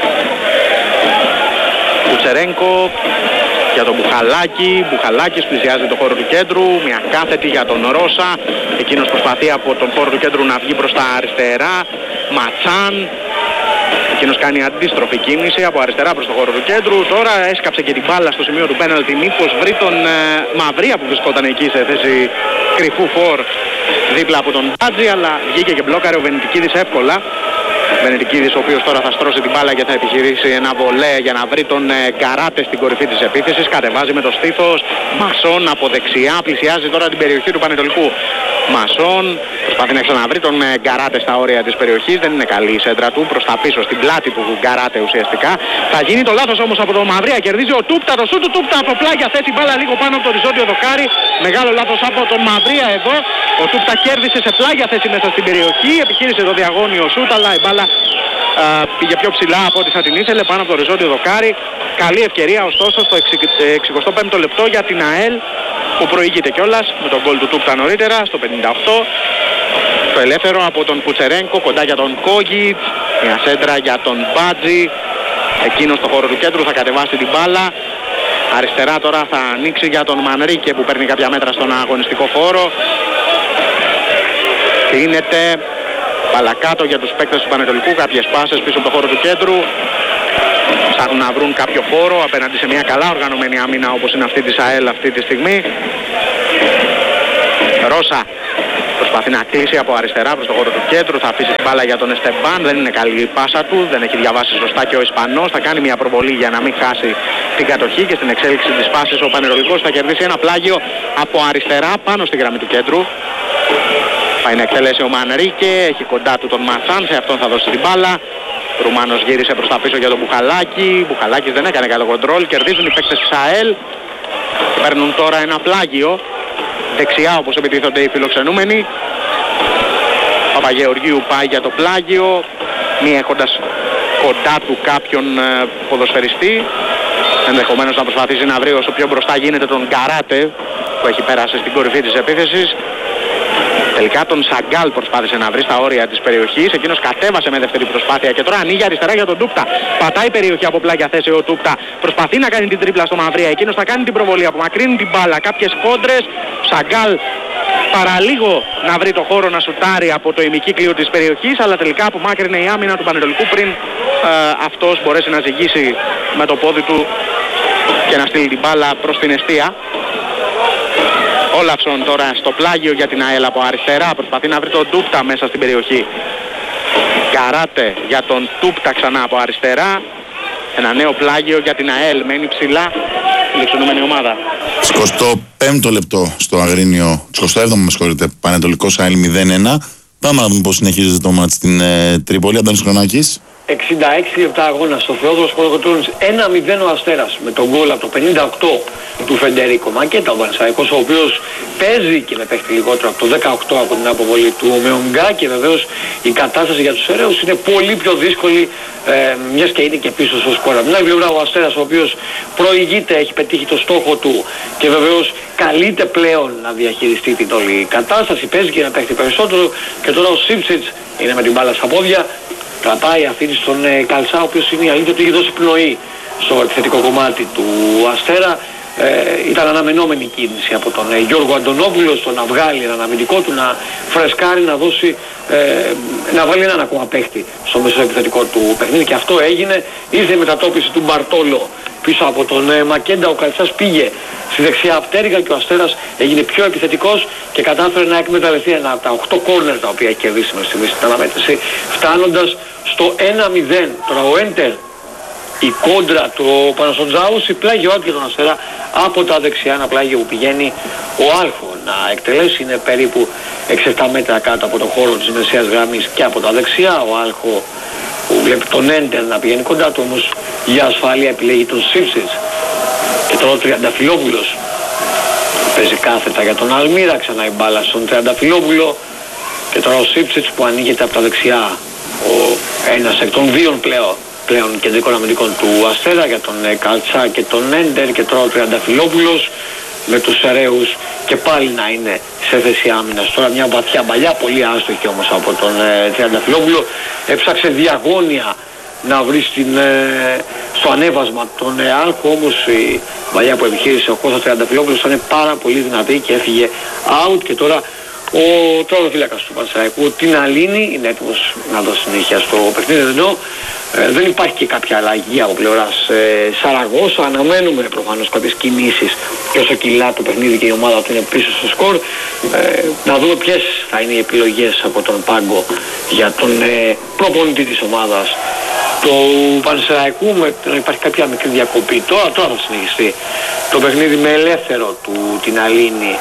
Κουτσερένκο για τον Μπουχαλάκη, Μπουχαλάκης πλησιάζει το χώρο του κέντρου, μια κάθετη για τον Ρώσα, εκείνος προσπαθεί από τον χώρο του κέντρου να βγει προς τα αριστερά, Ματσάν, εκείνος κάνει αντίστροφη κίνηση από αριστερά προς το χώρο του κέντρου, τώρα έσκαψε και την μπάλα στο σημείο του πέναλτι, μήπως βρει τον ε, Μαυρία που βρισκόταν εκεί σε θέση κρυφού φορ δίπλα από τον Μπάτζη, αλλά βγήκε και μπλόκαρε ο Βενετικίδης εύκολα. Βενετικίδης ο οποίος τώρα θα στρώσει την μπάλα και θα επιχειρήσει ένα βολέ για να βρει τον Γκαράτε στην κορυφή της επίθεσης. Κατεβάζει με το στήθος, Μασόν από δεξιά, πλησιάζει τώρα την περιοχή του Πανετολικού. Μασόν προσπαθεί να ξαναβρει τον Γκαράτε στα όρια της περιοχής, δεν είναι καλή η σέντρα του, προς τα πίσω στην πλάτη του Γκαράτε ουσιαστικά. Θα γίνει το λάθος όμως από τον Μαυρία, κερδίζει ο Τούπτα, το σου του Τούπτα από πλάγια θέση, μπάλα λίγο πάνω από το οριζόντιο δοκάρι. Μεγάλο λάθος από τον Μαυρία εδώ. Ο Τούπτα κέρδισε σε πλάγια θέση μέσα στην περιοχή, επιχείρησε το διαγώνιο σούτ, αλλά η μπάλα α, πήγε πιο ψηλά από ό,τι θα την ήθελε πάνω από το οριζόντιο δοκάρι. Καλή ευκαιρία ωστόσο στο εξηκοστό πέμπτο λεπτό για την ΑΕΛ που προηγείται κιόλας με τον γκολ του Τούπτα νωρίτερα στο πενήντα οκτώ. Το ελεύθερο από τον Κουτσερένκο κοντά για τον Κόγιτς, μια σέντρα για τον Μπάτζη, εκείνος στο χώρο του κέντρου θα κατεβάσει την μπάλα. Αριστερά τώρα θα ανοίξει για τον Μανρίκε που παίρνει κάποια μέτρα στον αγωνιστικό χώρο. Τίνεται μπάλα κάτω για τους παίκτες του Πανετολικού, κάποιες πάσες πίσω από το χώρο του κέντρου. ψάχνουν να βρουν κάποιο χώρο απέναντι σε μια καλά οργανωμένη άμυνα όπως είναι αυτή της ΑΕΛ αυτή τη στιγμή. Ρώσα προσπαθεί να κλείσει από αριστερά προς το χώρο του κέντρου, θα αφήσει την μπάλα για τον Εστεμπάν, δεν είναι καλή η πάσα του, δεν έχει διαβάσει σωστά και ο Ισπανός, θα κάνει μια προβολή για να μην χάσει την κατοχή και στην εξέλιξη της πάσης ο Πανετολικός θα κερδίσει ένα πλάγιο από αριστερά πάνω στη γραμμή του κέντρου. Πάει να εκτελέσει ο Μανρίκε, έχει κοντά του τον Μασάν, σε αυτόν θα δώσει την μπάλα. Ρουμάνος γύρισε προς τα πίσω για τον Μπουχαλάκη, Μπουχαλάκης δεν έκανε καλό κοντρόλ, κερδίζουν οι παίκτες της ΑΕΛ και παίρνουν τώρα ένα πλάγιο. Δεξιά όπως επιτίθονται οι φιλοξενούμενοι. Παπαγεωργίου πάει για το πλάγιο, μη έχοντας κοντά του κάποιον ε, ποδοσφαιριστή. Ενδεχομένως να προσπαθήσει να βρει όσο πιο μπροστά γίνεται τον Γκαράτε που έχει πέρασει στην κορυφή της επίθεσης. Τελικά τον Σαγκάλ προσπάθησε να βρει στα όρια της περιοχής. Εκείνος κατέβασε με δεύτερη προσπάθεια και τώρα ανοίγει αριστερά για τον Τούκτα. Πατάει περιοχή από πλάγια θέση ο Τούκτα. Προσπαθεί να κάνει την τρίπλα στο Μαυρία. Εκείνος θα κάνει την προβολή. Απομακρύνει την μπάλα. Κάποιες κόντρες. Σαγκάλ παραλίγο να βρει το χώρο να σουτάρει από το ημικύκλιο της περιοχής. Αλλά τελικά απομάκρυνε η άμυνα του Πανετολικού πριν ε, αυτός μπορέσει να ζυγίσει με το πόδι του και να στείλει την μπάλα προς την εστία. Όλαυσον τώρα στο πλάγιο για την ΑΕΛ από αριστερά, προσπαθεί να βρει τον Τούπτα μέσα στην περιοχή. Καράτε για τον Τούπτα ξανά από αριστερά. Ένα νέο πλάγιο για την ΑΕΛ, μένει ψηλά η λεξονούμενη ομάδα. εικοστό πέμπτο λεπτό στο Αγρίνιο, εικοστό έβδομο με συγχωρείτε, Πανετολικός ΑΕΛ μηδέν ένα. Πάμε να δούμε πώς συνεχίζεται το μάτς στην ε, Τρίπολη. Αντώνης Χρονάκης. εξήντα έξι λεπτά αγώνα στο Θεόδωρος Κολοκοτρώνης, ένα μηδέν ο Αστέρας με τον γκολ από το πενήντα οκτώ του Φεντερίκο Μακέτα, ο Πανσαϊκός, ο οποίος παίζει και με παίχτη λιγότερο από το δεκαοκτώ από την αποβολή του Μεονγκά, και βεβαίως η κατάσταση για τους Εραίους είναι πολύ πιο δύσκολη, ε, μιας και είναι και πίσω στο σκορ. Από την άλλη πλευρά ο Αστέρας, ο οποίος προηγείται, έχει πετύχει το στόχο του και βεβαίως καλείται πλέον να διαχειριστεί την όλη κατάσταση, παίζει και να παίχτη περισσότερο, και τώρα ο Σίψιτς είναι με την μπάλα στα πόδια. Κρατάει, αφήνει στον ε, Καλσά, ο οποίος είναι η αλήθεια ότι έχει δώσει πνοή στο επιθετικό κομμάτι του Αστέρα. Ε, ήταν αναμενόμενη κίνηση από τον ε, Γιώργο Αντωνόπουλο στο να βγάλει έναν αμυντικό του, να φρεσκάρει, να δώσει, ε, να βάλει έναν ακόμα παίχτη στο μέσο επιθετικό του παιχνίδι, και αυτό έγινε. Ήρθε η μετατόπιση του Μπαρτόλο πίσω από τον ε, Μακέντα, ο Καλτσάς πήγε στη δεξιά πτέρυγα και ο Αστέρας έγινε πιο επιθετικός και κατάφερε να εκμεταλλευτεί ένα από τα οκτώ κόρνερ τα οποία έχει κερδίσει με στιγμή στην αναμέτρηση, φτάνοντας στο ένα μηδέν. Τώρα ο Έντερ, η κόντρα του Πανασοντζάουση, πλάγιο out για τον Αστέρα από τα δεξιά, ένα πλάγιο που πηγαίνει ο Άλχο να εκτελέσει, είναι περίπου έξι επτά μέτρα κάτω από το χώρο της μεσαίας γραμμής και από τα δεξιά. Ο Άλχο που βλέπει τον Έντερ να πηγαίνει κοντά του, όμως για ασφάλεια επιλέγει τον Σίψιτς. Και τώρα ο Τριανταφυλόπουλος παίζει κάθετα για τον Αλμύρα, ξανά η μπάλα στον Τριανταφυλόπουλο, και τώρα ο Σίψιτς που ανοίγεται από τα δεξιά, ο ένας εκ των δύο πλέον, πλέον κεντρικών αμυντικών του Αστέρα, για τον ε, Καλτσά και τον Έντερ, και τώρα ο Τριανταφυλόπουλος με τους Εραίους και πάλι να είναι σε θέση άμυνας. Τώρα μια βαθιά παλιά, πολύ άστοχη όμως από τον ε, Τριανταφυλόπουλο, έψαξε διαγώνια να βρει στην, ε, στο ανέβασμα τον ε, Άλκο, όμως η παλιά που επιχείρησε ο Κώστας Τριανταφυλόπουλος ήταν πάρα πολύ δυνατή και έφυγε out, και τώρα ο τροδοφύλακας του Πανσεραϊκού την Αλίνη είναι έτοιμος να δώσει συνέχεια στο παιχνίδι, ενώ ε, δεν υπάρχει και κάποια αλλαγή από πλευράς ε, Σαραγώσα. Αναμένουμε προφανώς κάποιες κινήσεις και όσο κιλά το παιχνίδι και η ομάδα του είναι πίσω στο σκορ, ε, να δούμε ποιες θα είναι οι επιλογές από τον πάγκο για τον ε, προπονητή της ομάδας του Πανσεραϊκού, με να υπάρχει κάποια μικρή διακοπή. Τώρα, τώρα θα συνεχιστεί το παιχνίδι με ελεύθερο του την Αλίνη,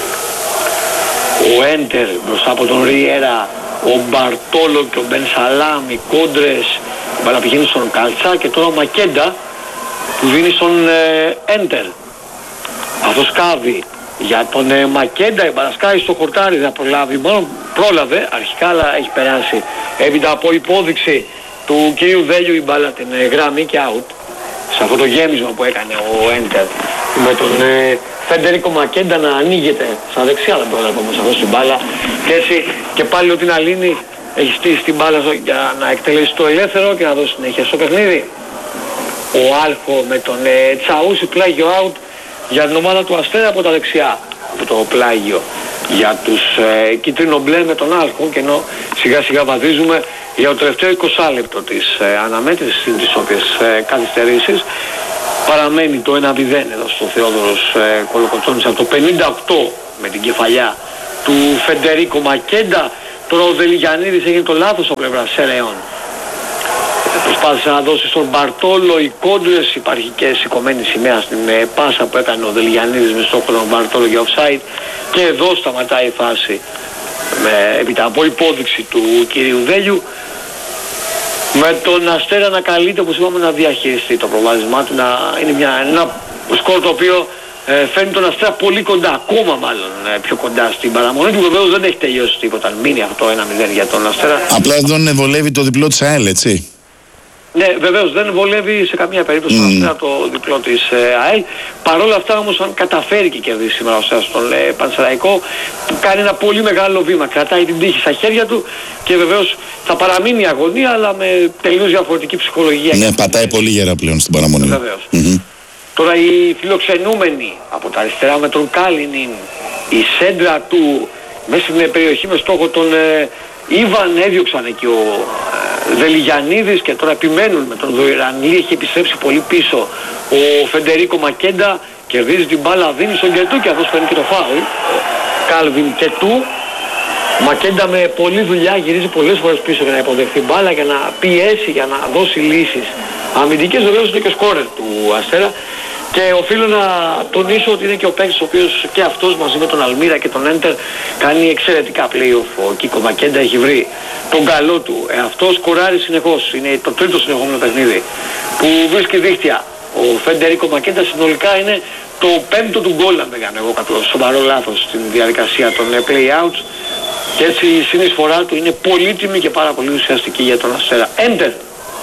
ο Έντερ μπροστά από τον Ριέρα, ο Μπαρτόλο και ο Μπενσαλάμ, οι κόντρες, η μπάλα πηγαίνει στον Καλτσά, και τώρα ο Μακέντα που δίνει στον ε, Έντερ. Αυτό σκάβει για τον ε, Μακέντα, η μπάλα σκάει στο χορτάρι, δεν προλάβει, μόνο πρόλαβε αρχικά, αλλά έχει περάσει έπειτα από υπόδειξη του κυρίου Βέλιου η μπάλα την ε, γραμμή και out, σε αυτό το γέμισμα που έκανε ο Έντερ με τον ε, Φεντερίκο Μακέντα να ανοίγεται στα δεξιά, δεν πρόλαβε όμως αυτό στην μπάλα, και έτσι και πάλι ο Τιναλίνη έχει στήσει την μπάλα για να εκτελέσει το ελεύθερο και να δώσει συνέχεια στο παιχνίδι. Ο Άλχο με τον ε, Τσαούσι, πλάγιο out για την ομάδα του Αστέρα από τα δεξιά, από το πλάγιο για τους ε, κίτρινο-μπλε με τον άλκο, και ενώ σιγά σιγά βαδίζουμε για το τελευταίο είκοσι λεπτό της ε, αναμέτρησης, στις όποιες ε, καθυστερήσεις. Παραμένει το ένα μηδέν εδώ στο Θεόδωρος ε, Κολοκοτρώνης από το πενήντα οκτώ με την κεφαλιά του Φεντερίκο Μακέντα. Τώρα ο Δελιγιαννίδης έγινε το λάθος από πλευρά Σερεών. Προσπάθησε να δώσει στον Μπαρτόλο οι κόντρες, υπαρχικές σηκωμένη σημαία στην ε, πάσα που έκανε ο Δελιγιαννίδης με στόχο τον Μπαρτόλο για offside, και εδώ σταματάει η φάση με, έπειτα από υπόδειξη του κυρίου Δέλιου, με τον Αστέρα να καλείται, όπως είπαμε, να διαχειριστεί το προβάδισμά του, να είναι μια, ένα σκορ το οποίο ε, φέρνει τον Αστέρα πολύ κοντά, ακόμα μάλλον ε, πιο κοντά στην παραμονή του. Βεβαίως δεν έχει τελειώσει τίποτα, αν μείνει αυτό ένα μηδέν για τον Αστέρα. Απλά δεν βολεύει το διπλό της ΑΕΛ, έτσι. Ναι, βεβαίως δεν βολεύει σε καμία περίπτωση mm. Αστέρα το διπλό της ε, ΑΕΛ. Παρ' όλα αυτά όμως, αν καταφέρει και κερδίσει σήμερα ο Αστέρας στον ε, Πανσεραϊκό, κάνει ένα πολύ μεγάλο βήμα, κρατάει την τύχη στα χέρια του και βεβαίως θα παραμείνει η αγωνία, αλλά με τελείως διαφορετική ψυχολογία. Ναι, πατάει πολύ γερά πλέον στην παραμονή. Βεβαίως. Mm-hmm. Τώρα οι φιλοξενούμενοι από τα αριστερά με τον Κάλινιν, η σέντρα του μέσα στην περιοχή με στόχο τον ε, Ήβαν, έδιωξαν εκεί ο ε, Δελιγιαννίδης, και τώρα επιμένουν με τον Δοϊρανλή. Έχει επιστρέψει πολύ πίσω ο Φεντερίκο Μακέντα, κερδίζει την μπάλα, δίνει στον Κετού και αυτός παίρνει και το φάουλ. Κάλβιν Κετού. Μακέντα με πολλή δουλειά γυρίζει πολλές φορές πίσω για να υποδεχθεί μπάλα, για να πιέσει, για να δώσει λύσεις αμυντικές. Βεβαίως είναι και σκόρερ του Αστέρα, και οφείλω να τονίσω ότι είναι και ο παίκτης ο οποίος και αυτός μαζί με τον Αλμύρα και τον Έντερ κάνει εξαιρετικά play-off. Ο Κίκο Μακέντα έχει βρει τον καλό του. Ε, αυτός σκοράρει συνεχώς. Είναι το τρίτο συνεχόμενο παιχνίδι που βρίσκει δίχτυα. Ο Φεντερίκο Μακέντα συνολικά είναι το πέμπτο του γκολ, αν δεν κάνω εγώ κάποιο σοβαρό λάθος στην διαδικασία των play-outs, και έτσι η συνεισφορά του είναι πολύτιμη και πάρα πολύ ουσιαστική για τον Αστέρα. Έντερ.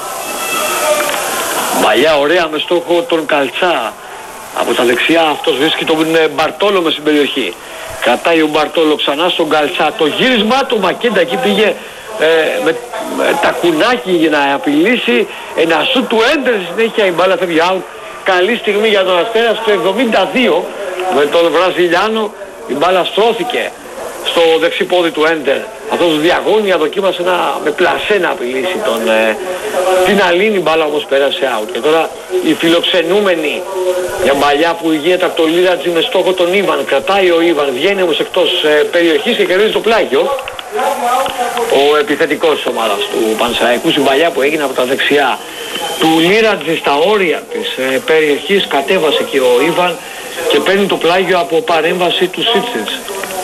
Παλιά ωραία με στόχο τον Καλτσά. Από τα δεξιά αυτός βρίσκει τον Μπαρτόλο μες στην περιοχή. Κρατάει ο Μπαρτόλο ξανά στον Καλτσά. Το γύρισμά του Μακέντα εκεί πήγε ε, με, με τα κουνάκι για να απειλήσει. Ένα σου του Έντερ, συνέχεια η μπάλα φεύγει out. Καλή στιγμή για τον Αστέρα στο εβδομήντα δύο με τον Βραζιλιάνο. Η μπάλα στρώθηκε στο δεξί πόδι του Έντερ. Αυτός διαγώνια δοκίμασε να, με πλασέ να απειλήσει τον, ε, την Αλήνη, μπάλα όμως πέρασε out. Και τώρα οι φιλοξενούμενοι, μια μπαλιά που γίνεται από το Λίρατζι με στόχο τον Ήβαν. Κρατάει ο Ήβαν, βγαίνει όμως εκτός ε, περιοχής και κερδίζει το πλάγιο. Ο επιθετικός της ομάδας του Πανσεραϊκού, η μπαλιά που έγινε από τα δεξιά του Λίρατζι στα όρια της ε, περιοχής, κατέβασε και ο Ήβαν και παίρνει το πλάγιο από παρέμβαση του Σίτσιτς.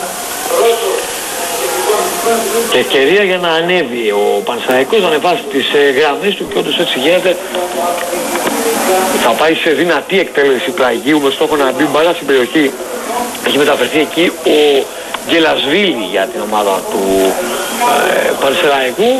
Και ευκαιρία για να ανέβει ο Πανσεραϊκός, να ανεβάσει τις ε, γραμμές του, και όντως έτσι γίνεται. Θα πάει σε δυνατή εκτέλεση πλαγίου με στόχο να μπει μπάλα στην περιοχή. Έχει μεταφερθεί εκεί ο Γκελασβίλη για την ομάδα του ε, Πανσεραϊκού.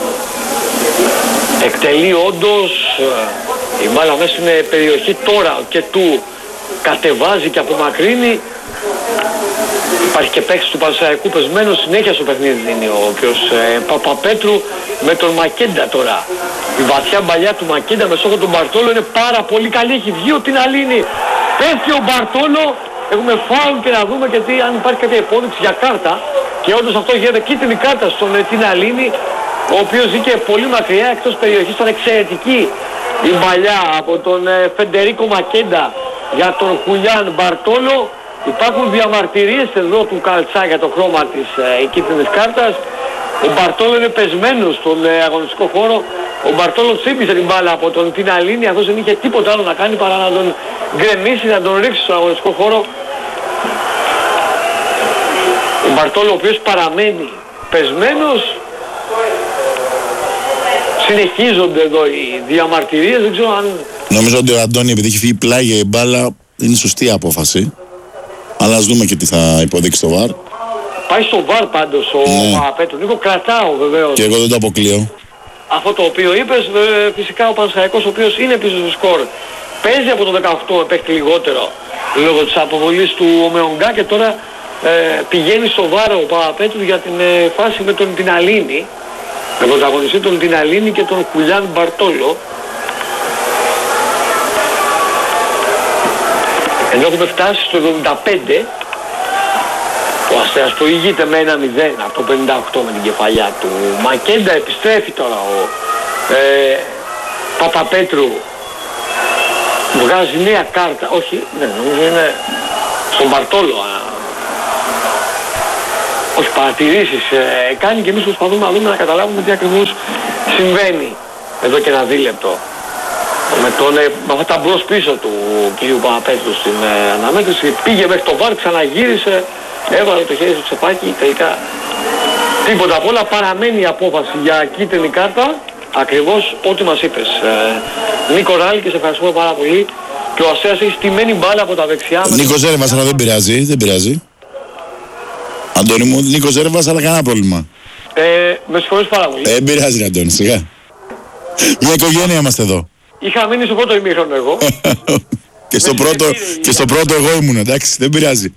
Εκτελεί όντως ε, η μπάλα μέσα στην περιοχή. Τώρα και του κατεβάζει και απομακρύνει. Υπάρχει και παίκτης του Πανσεραϊκού πεσμένος συνέχεια στο παιχνίδι, είναι ο οποίος ε, Παπαπέτρου με τον Μακέντα τώρα. Η βαθιά μπαλιά του Μακέντα με στόχο τον Μπαρτόλο είναι πάρα πολύ καλή. Έχει βγει ο Τιναλίνη. Πέφτει ο Μπαρτόλο. Έχουμε φάουλ και να δούμε και τι, αν υπάρχει κάποια υπόδειξη για κάρτα. Και όντως αυτό γίνεται κίτρινη κάρτα στον ε, Τιναλίνη, ο οποίος βγήκε πολύ μακριά εκτός περιοχής. Ήταν εξαιρετική η μπαλιά από τον ε, Φεντερίκο Μακέντα για τον Χουλιάν Μπαρτόλο. Υπάρχουν διαμαρτυρίες εδώ του Καλτσά για το χρώμα της ε, κίτρινης κάρτας. Ο Μπαρτόλο είναι πεσμένος στον ε, αγωνιστικό χώρο. Ο Μπαρτόλο τσίπησε την μπάλα από τον Τιναλίνη. Αυτός δεν είχε τίποτα άλλο να κάνει παρά να τον γκρεμίσει, να τον ρίξει στον αγωνιστικό χώρο. Ο Μπαρτόλο, ο οποίος παραμένει πεσμένος. Συνεχίζονται εδώ οι διαμαρτυρίες. Δεν ξέρω αν... Νομίζω ότι ο Αντώνη, επειδή έχει φύγει πλάγια η μπάλα, είναι σωστή απόφαση. Αλλά ας δούμε και τι θα υποδείξει το βαρ. Πάει στο βαρ πάντως ο ναι. Παπαπέτρου. Νίκο, κρατάω βεβαίως. Και εγώ δεν το αποκλείω. Αυτό το οποίο είπες, φυσικά ο Πανσεραϊκός, ο οποίος είναι πίσω στο σκορ, παίζει από το δεκαοκτώ, παίχτη λιγότερο λόγω της αποβολής του Ομεονγκά, και τώρα ε, πηγαίνει στο βάρο ο Παπαπέτρου για την ε, φάση με τον Τιναλίνη, με πρωταγωνιστή τον Τιναλίνη και τον Χουλιάν Μπαρτόλο. Ενώ έχουμε φτάσει στο εβδομήντα πέντε, Ο Αστέρας προηγείται με ένα μηδέν από το πενήντα οκτώ με την κεφαλιά του Μακέντα. Επιστρέφει τώρα ο ε, Παπαπέτρου. Βγάζει νέα κάρτα. Όχι, δεν νομίζω είναι στον Μπαρτόλο. Όχι, παρατηρήσεις ε, κάνει και εμείς προσπαθούμε να δούμε, να καταλάβουμε τι ακριβώς συμβαίνει εδώ και ένα δίλεπτο. Με, τον, με αυτά τα μπρος πίσω του κ. Παπαπέτρου στην ε, αναμέτρηση. Πήγε μέχρι το βάρ, ξαναγύρισε, έβαλε το χέρι στο τσεπάκι, τελικά τίποτα απ' όλα. Παραμένει η απόφαση για κίτρινη κάρτα, ακριβώς ό,τι μας είπες. Ε, Νίκο Ράλη, και σε ευχαριστούμε πάρα πολύ. Και ο Αστέρας έχει στημένη μπάλα από τα δεξιά. Νίκο Ζέρβας, αλλά δεν πειράζει, δεν πειράζει. Αντώνη μου, Νίκο Ζέρβας, αλλά κανένα πρόβλημα. Ε, με συγχωρείς πάρα πολύ. Δεν ε, πειράζει, Αντώνη, σιγά. Μια οικογένεια είμαστε εδώ. Είχα μείνει στο πρώτο ημίχρονο εγώ. και, στο πρώτο, και στο πρώτο εγώ ήμουν, εντάξει, δεν πειράζει.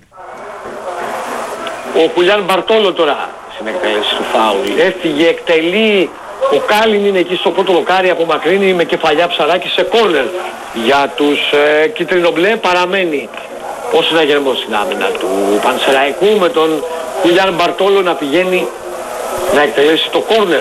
Ο Χουλιάν Μπαρτόλο τώρα στην εκτέλεση του φάουλ. Έφυγε, εκτελεί. Ο Κάλιν είναι εκεί στο πρώτο δοκάρι, απομακρύνει με κεφαλιά Ψαράκη σε κόρνερ για τους ε, κίτρινο-μπλε. Παραμένει ο συναγερμός στην άμυνα του Πανσεραϊκού με τον Χουλιάν Μπαρτόλο να πηγαίνει να εκτελέσει το κόρνερ.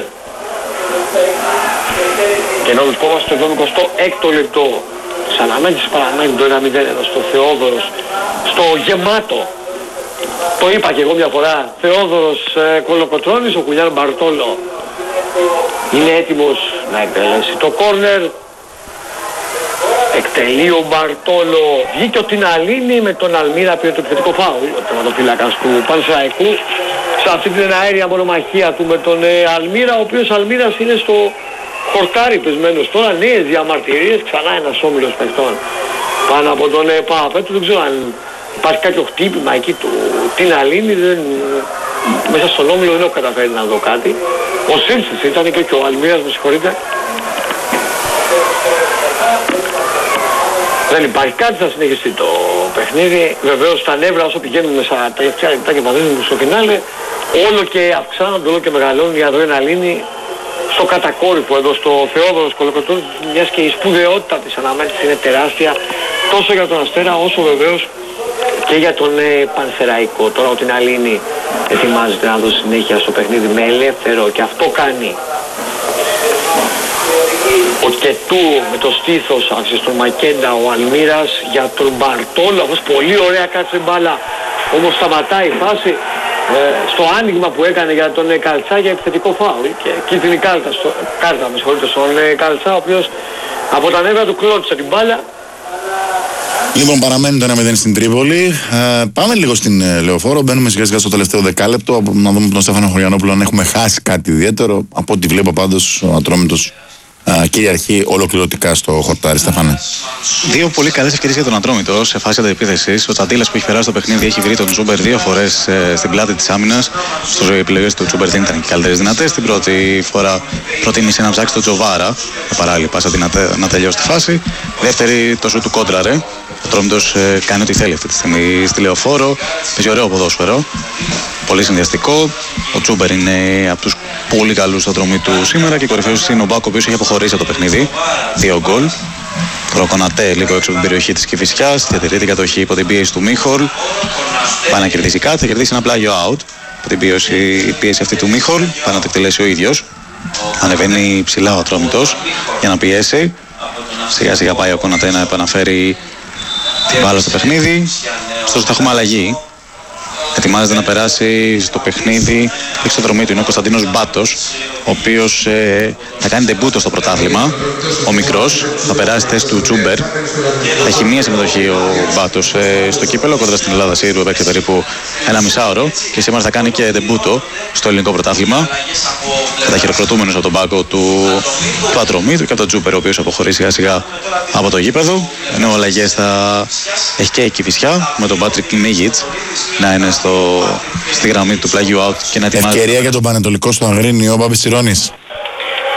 Και ενώ βρισκόμαστε στο εβδομηκοστό έκτο λεπτό της αναμέτρησης, παραμένει το ένα μηδέν εδώ στο Θεόδωρος, στο γεμάτο. Το είπα και εγώ μια φορά, Θεόδωρος ε, Κολοκοτρώνης. Ο Χουλιάν Μπαρτόλο είναι έτοιμος να εκτελέσει το κόρνερ. Εκτελεί ο Μπαρτόλο. Βγήκε ο Τιναλίνη με τον Αλμύρα, πήρε το επιθετικό φάουλ. Ο τερματοφύλακας του Πανσεραϊκού σε αυτή την αέρια μονομαχία του με τον ε, Αλμύρα, ο οποίος Αλμύρας είναι στο χορτάρι πεσμένος τώρα. Νέες διαμαρτυρίες, ξανά ένας όμιλος παιχτών πάνω από τον ε, Παπαπέτρου. Δεν ξέρω αν υπάρχει κάποιο χτύπημα εκεί του Τιναλίνη. Δεν... Μέσα στον όμιλο δεν έχω καταφέρει να δω κάτι. Ο Σίμψης ήταν και, και ο Αλμύρας, με συγχωρείτε. Δεν υπάρχει κάτι, θα συνεχιστεί το παιχνίδι. Βεβαίως τα νεύρα όσο πηγαίνουν στα τελευταία λεπτά και παδίζουν στο φινάλε, όλο και αυξάνονται, όλο και μεγαλώνουν η αδρεναλίνη στο κατακόρυφο εδώ στο Θεόδωρος Κολοκοτρώνης, μιας και η σπουδαιότητα της αναμέτρησης είναι τεράστια τόσο για τον Αστέρα όσο βεβαίως και για τον ε, Πανσεραϊκό. Τώρα ο Τιναλίνη ετοιμάζεται να δώσει συνέχεια στο παιχνίδι με ελεύθερο και αυτό κάνει. Ο Κετού με το στήθος άφησε στον Μακέντα, ο Αλμύρας για τον Μπαρτόλο. Αυτός πολύ ωραία κάτσε μπάλα, όμως σταματάει η φάση ε, στο άνοιγμα που έκανε για τον ε, Καλτσά για επιθετικό φάουλ και κίτρινη κάρτα, στο, κάρτα με συγχωρείτε, στον ε, Καλτσά, ο οποίος από τα νεύρα του κλώτησε την μπάλα. Λοιπόν, παραμένει το ένα μηδέν στην Τρίπολη. Ε, πάμε λίγο στην ε, Λεωφόρο. Μπαίνουμε σιγά σιγά στο τελευταίο δεκάλεπτο. Να δούμε τον Στέφανο Χωριανόπουλο αν έχουμε χάσει κάτι ιδιαίτερο. Από ό,τι βλέπω πάντως ο Ατρόμητος ε, κυριαρχεί ολοκληρωτικά στο χορτάρι. Στέφανε. Δύο πολύ καλές ευκαιρίες για τον Ατρόμητο σε φάση αντεπίθεσης. Ο Τσαντίλας που έχει περάσει το παιχνίδι έχει βρει τον Τσούμπερ δύο φορές ε, στην πλάτη της άμυνας. Στις επιλογές του Τσούμπερ δεν ήταν και καλύτερες δυνατές. Την πρώτη φορά προτίμησε να ψάξει τον Τζοβάρα με παράλληλη πάσα δυνατέ, να τελειώσει τη φάση. Δεύτερη το σου του κόντραρε. Ο Ατρόμητος ε, κάνει ό,τι θέλει αυτή τη στιγμή στη Λεωφόρο. Παίζει ωραίο ποδόσφαιρο. Πολύ συνδυαστικό. Ο Τσούμπερ είναι από τους πολύ καλούς του Ατρομήτου σήμερα και κορυφαίος είναι ο Μπάκο, ο οποίος έχει αποχωρήσει από το παιχνίδι. Δύο γκολ. Ο Κονατέ λίγο έξω από την περιοχή της Κηφισιάς. Διατηρεί την κατοχή υπό την πίεση του Μίχολ. Πάει να κερδίσει κάτι, θα κερδίσει ένα πλάγιο out. Από την πίεση, πίεση αυτή του Μίχολ. Πάει να το εκτελέσει ο ίδιος. Ανεβαίνει ψηλά ο Ατρόμητος για να πιέσει. Σιγά σιγά πάει ο Κονατέ να επαναφέρει την μπάλα στο παιχνίδι. Ωστόσο θα έχουμε αλλαγή. Ετοιμάζεται να περάσει στο παιχνίδι έξω το δρομή του είναι ο Κωνσταντίνος Μπάτος, ο οποίος ε, θα κάνει ντεμπούτο στο πρωτάθλημα. Ο μικρός θα περάσει θέση του Τσούμπερ. Έχει μία συμμετοχή ο Μπάτος ε, στο κύπελο κοντά στην Ελλάδα Σύρου, έπαιξε περίπου ένα μισάωρο και σήμερα θα κάνει και ντεμπούτο στο ελληνικό πρωτάθλημα. Θα τα χειροκροτούμενος από τον πάγκο του, του Ατρομήτου και από τον Τσούμπερ, ο οποίος αποχωρεί σιγά σιγά από το γήπεδο. Ενώ αλλαγές θα έχει και η Κηφισιά με τον Πάτρικ Μίγιτς να είναι στο, στη γραμμή του πλάγιου out και να ετοιμάζει. Ευκαιρία για τον Πανετολικό στο Αγρίνιο, ο Μπάμπης Τσιρώνης.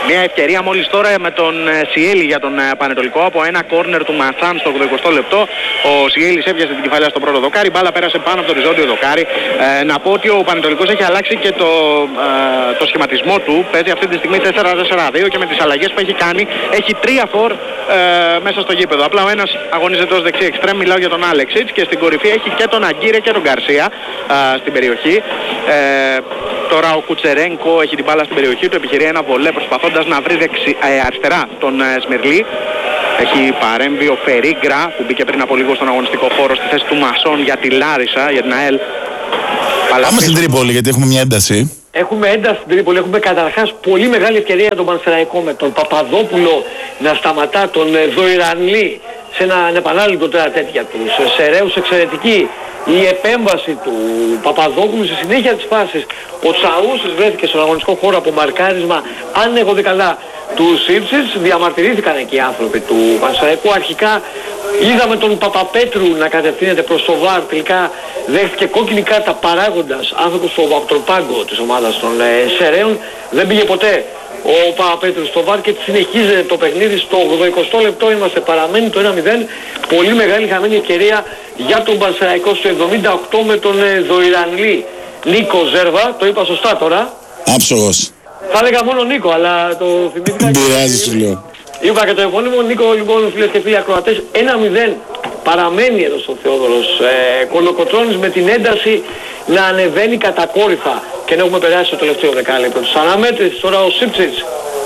Μια ευκαιρία μόλις τώρα με τον Σιέλη για τον Πανετολικό από ένα κόρνερ του Ματσάν στο ογδοηκοστό λεπτό. Ο Σιέλης έπιασε την κεφαλιά στο πρώτο δοκάρι, μπάλα πέρασε πάνω από το οριζόντιο δοκάρι. Ε, να πω ότι ο Πανετολικός έχει αλλάξει και το, ε, το σχηματισμό του. Παίζει αυτή τη στιγμή τέσσερα τέσσερα δύο και με τις αλλαγές που έχει κάνει έχει τρία φορ ε, μέσα στο γήπεδο. Απλά ο ένας αγωνίζεται ως δεξί εξτρέμ, μιλάω για τον Άλεξιτς, και στην κορυφή έχει και τον Αγκύρε και τον Γκαρσία ε, στην περιοχή. Ε, τώρα ο Κουτσερένκο έχει την μπάλα στην περιοχή του, επιχειρεί ένα βολέ προσπαθώντας να βρει δεξι, ε, αριστερά τον ε, Σμυρλή. Έχει παρέμβει ο Φερίγκρα που μπήκε πριν από λίγο στον αγωνιστικό χώρο στη θέση του Μασόν για τη Λάρισα, για την ΑΕΛ. Πάμε στην Τρίπολη γιατί έχουμε μια ένταση. Έχουμε ένταση στην Τρίπολη, έχουμε καταρχάς πολύ μεγάλη ευκαιρία για τον Πανσεραϊκό με τον Παπαδόπουλο να σταματά τον Δοϊρανλή σε ένα επανάληπτο τώρα τέτοια τους Σεραίους, εξαιρετική η επέμβαση του Παπαδόπουλου στη συνέχεια της φάσης. Ο Τσαούσης βρέθηκε στον αγωνιστικό χώρο από μαρκάρισμα, αν έχω δει καλά, του Σίψης. Διαμαρτυρήθηκαν εκεί οι άνθρωποι του Πανσεραϊκού. Αρχικά είδαμε τον Παπαπέτρου να κατευθύνεται προς το βαρ, τελικά δέχτηκε κόκκινη κάρτα παράγοντας άνθρωπος από τον πάγκο της ομάδας των ε, Σεραίων. Δεν πήγε ποτέ ο Παπαπέτρου στο βαρ και συνεχίζεται το παιχνίδι. Στο ογδοηκοστό λεπτό είμαστε, παραμένει το ένα μηδέν. Πολύ μεγάλη χαμένη ευκαιρία για τον Πανσεραϊκό στο εβδομήντα οκτώ με τον ε, Δοϊρανλή. Νίκο Ζέρβα, το είπα σωστά τώρα. Άψογος. Θα έλεγα μόνο Νίκο, αλλά το θυμήθηκα. Δεν πειράζει, σου λέω. Είπα και το επώνυμο. Νίκο, λοιπόν, φίλες και φίλοι ακροατές, ένα μηδέν παραμένει εδώ στο Θεόδωρος ε, Κολοκοτρώνης, με την ένταση να ανεβαίνει κατακόρυφα και να έχουμε περάσει το τελευταίο δεκάλεπτο της αναμέτρησης. Τώρα ο Σίψιτς,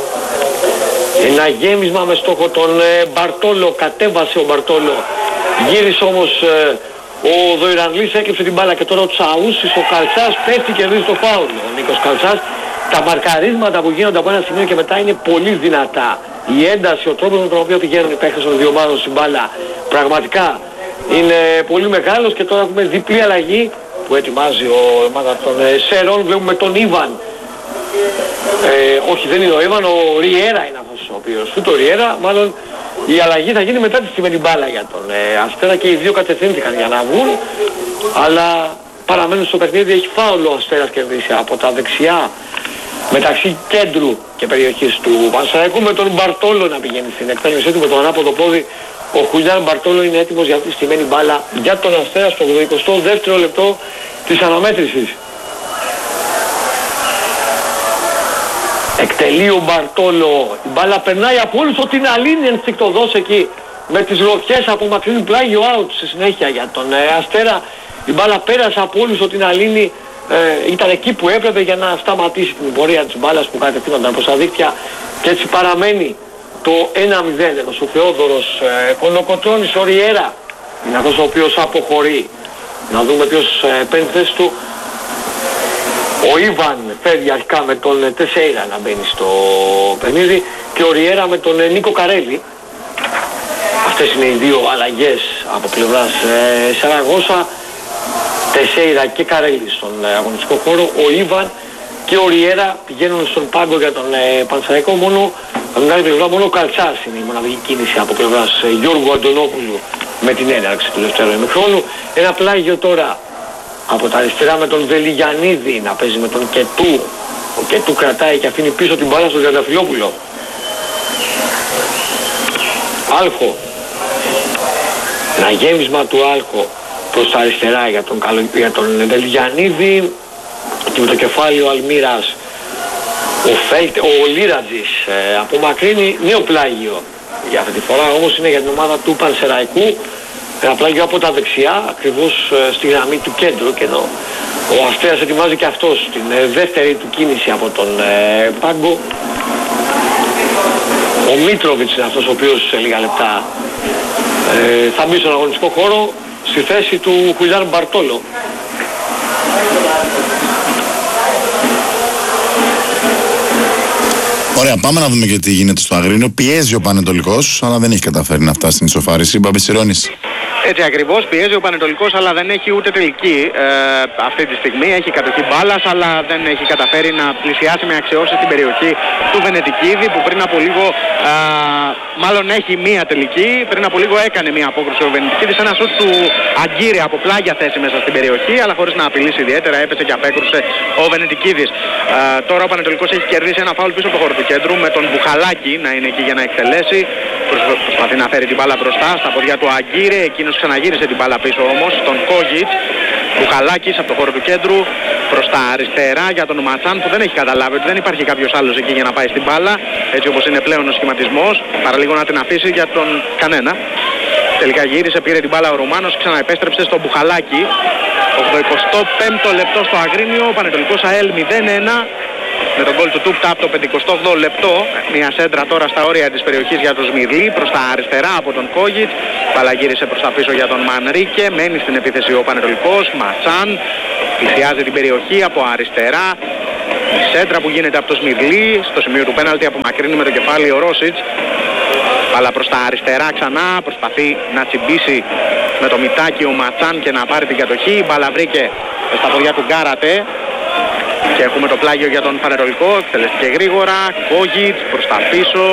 ένα γέμισμα με στόχο τον ε, Μπαρτόλο, κατέβασε ο Μπαρτόλο, γύρισε όμως ε, ο Δοϊρανλής, έκλειψε την μπάλα και τώρα ο Τσαούσης, ο Καλτσάς πέφτει και κερδίζει το φάουλ. Ο Νίκος Καλτσάς. Τα μαρκαρίσματα που γίνονται από ένα σημείο και μετά είναι πολύ δυνατά. Η ένταση, ο τρόπος με τον οποίο πηγαίνουν οι παίκτες των δύο ομάδων στην μπάλα πραγματικά είναι πολύ μεγάλος. Και τώρα έχουμε διπλή αλλαγή που ετοιμάζει ο ομάδα των ε, Σερών. Βλέπουμε τον Ιβαν. Ε, όχι, δεν είναι ο Ιβαν, ο Ριέρα είναι αυτός ο οποίος. Ούτε ο Ριέρα, μάλλον η αλλαγή θα γίνει μετά τη στημένη μπάλα για τον ε, Αστέρα και οι δύο κατευθύνθηκαν για να βγουν. Αλλά παραμένουν στο παιχνίδι, έχει φάουλο ο Αστέρας κερδίσει από τα δεξιά μεταξύ κέντρου και περιοχής του Πανσεραϊκού, με τον Μπαρτόλο να πηγαίνει στην εκτέλεσή του με τον ανάποδο πόδι. Ο Χουλιάν Μπαρτόλο είναι έτοιμος για αυτή τη στημένη μπάλα για τον Αστέρα στο ογδοηκοστό δεύτερο λεπτό της αναμέτρησης. Εκτελεί ο Μπαρτόλο, η μπάλα περνάει από όλους ο Τιναλίνη ενστικτοδός εκεί με τις ρουχές από μακρινή, πλάγιο out στη συνέχεια για τον ε, Αστέρα. Η μπάλα πέρασε από όλους ο Τιναλίνη. Ε, ήταν εκεί που έπρεπε για να σταματήσει την πορεία της μπάλας που κατευθύνονταν προς τα δίκτυα και έτσι παραμένει το ένα μηδέν εδώ στο Θεόδωρος ε, Κολοκοτρώνης. Ο Ριέρα είναι αυτός ο οποίος αποχωρεί. Να δούμε ποιος ε, παίρνει τη θέση του. Ο Ιβαν φέρει αρχικά με τον Τεσέιρα να μπαίνει στο παιχνίδι και ο Ριέρα με τον ε, Νίκο Καρέλη. Αυτές είναι οι δύο αλλαγές από πλευράς ε, Σαραγώσα. Τεσέιρα και Καρέλη στον ε, αγωνιστικό χώρο. Ο Ιβαν και ο Ριέρα πηγαίνουν στον πάγκο για τον ε, Πανσεραϊκό. Μόνο, από την άλλη πλευρά, μόνο ο Καλτσάς είναι η μοναδική κίνηση από πλευράς ε, Γιώργου Αντωνόπουλου με την έναρξη του δεύτερου ημιχρόνου. Ένα πλάγιο τώρα από τα αριστερά με τον Βελιγιαννίδη να παίζει με τον Κετού. Ο Κετού κρατάει και αφήνει πίσω την μπάλα στον Τριανταφυλόπουλο. Άλχο. Ένα γέμισμα του Άλχο προς τα αριστερά για τον, για τον Βελιγιαννίδη και με το κεφάλι ο Αλμύρας. Ο, Φέλτε, ο Λίρατζης ε, απομακρύνει νέο πλάγιο. Για αυτή τη φορά όμως είναι για την ομάδα του Πανσεραϊκού. Ένα πλάγιο από τα δεξιά, ακριβώς ε, στη γραμμή του κέντρου, και ενώ ο Αστέρας ετοιμάζει και αυτός την ε, δεύτερη του κίνηση από τον ε, πάγκο. Ο Μίτροβιτς είναι αυτός ο οποίος σε λίγα λεπτά ε, θα μπει στον αγωνιστικό χώρο στη θέση του Χουλιάν Μπαρτόλο. Ωραία, πάμε να δούμε και τι γίνεται στο Αγρίνιο. Πιέζει ο Πανετολικός, αλλά δεν έχει καταφέρει να φτάσει στην ισοφάριση. Μπαμπισιρώνης. Έτσι ακριβώς, πιέζει ο Πανετολικός, αλλά δεν έχει ούτε τελική ε, αυτή τη στιγμή. Έχει κατοχή μπάλας, αλλά δεν έχει καταφέρει να πλησιάσει με αξιώσεις την περιοχή του Βενετικίδη, που πριν από λίγο Α, μάλλον έχει μία τελική. Πριν από λίγο έκανε μία απόκρουση ο Βενετικίδης. Ένα σουτ του Αγκύρη από πλάγια θέση μέσα στην περιοχή, αλλά χωρίς να απειλήσει ιδιαίτερα. Έπεσε και απέκρουσε ο Βενετικίδης. Α, τώρα ο Πανετολικός έχει κερδίσει ένα φάουλ πίσω από το χώρο του κέντρου, με τον Μπουχαλάκη να είναι εκεί για να εκτελέσει. Προσπαθεί να φέρει την μπάλα μπροστά στα ποδιά του Αγκύρη. Εκείνος ξαναγύρισε την μπάλα πίσω όμως, τον Κόγιτς. Μπουχαλάκης από το χώρο του κέντρου προς τα αριστερά για τον Ματσάν, που δεν έχει καταλάβει ότι δεν υπάρχει κάποιος άλλος εκεί για να πάει στην μπάλα, έτσι όπως είναι πλέον ο σχηματισμός, παρά λίγο να την αφήσει για τον κανένα. Τελικά γύρισε, πήρε την μπάλα ο Ρουμάνος, ξαναεπέστρεψε στον Μπουχαλάκη. ογδοηκοστό πέμπτο λεπτό στο Αγρίνιο, Πανετολικός ΑΕΛ μηδέν ένα. Με τον γκολ του Τούπτα από το πενηκοστό όγδοο λεπτό. Μια σέντρα τώρα στα όρια της περιοχής για τον Σμυρλή, προς τα αριστερά από τον Κόγιτς. Μπάλα γύρισε προς τα πίσω για τον Μανρίκε. Μένει στην επίθεση ο Πανετολικός. Ματσάν πλησιάζει την περιοχή από αριστερά. Η σέντρα που γίνεται από τον Σμυρλή. Στο σημείο του πέναλτι απομακρύνει με το κεφάλι ο Ρόσιτς. Μπάλα προς τα αριστερά ξανά. Προσπαθεί να τσιμπήσει με το μητάκι ο Ματσάν και να πάρει την κατοχή. Μπάλα βρήκε στα ποδιά του Γκάρατε. Και έχουμε το πλάγιο για τον Πανετολικό, εκτελεστηκε γρήγορα, Κόγιτς προς τα πίσω.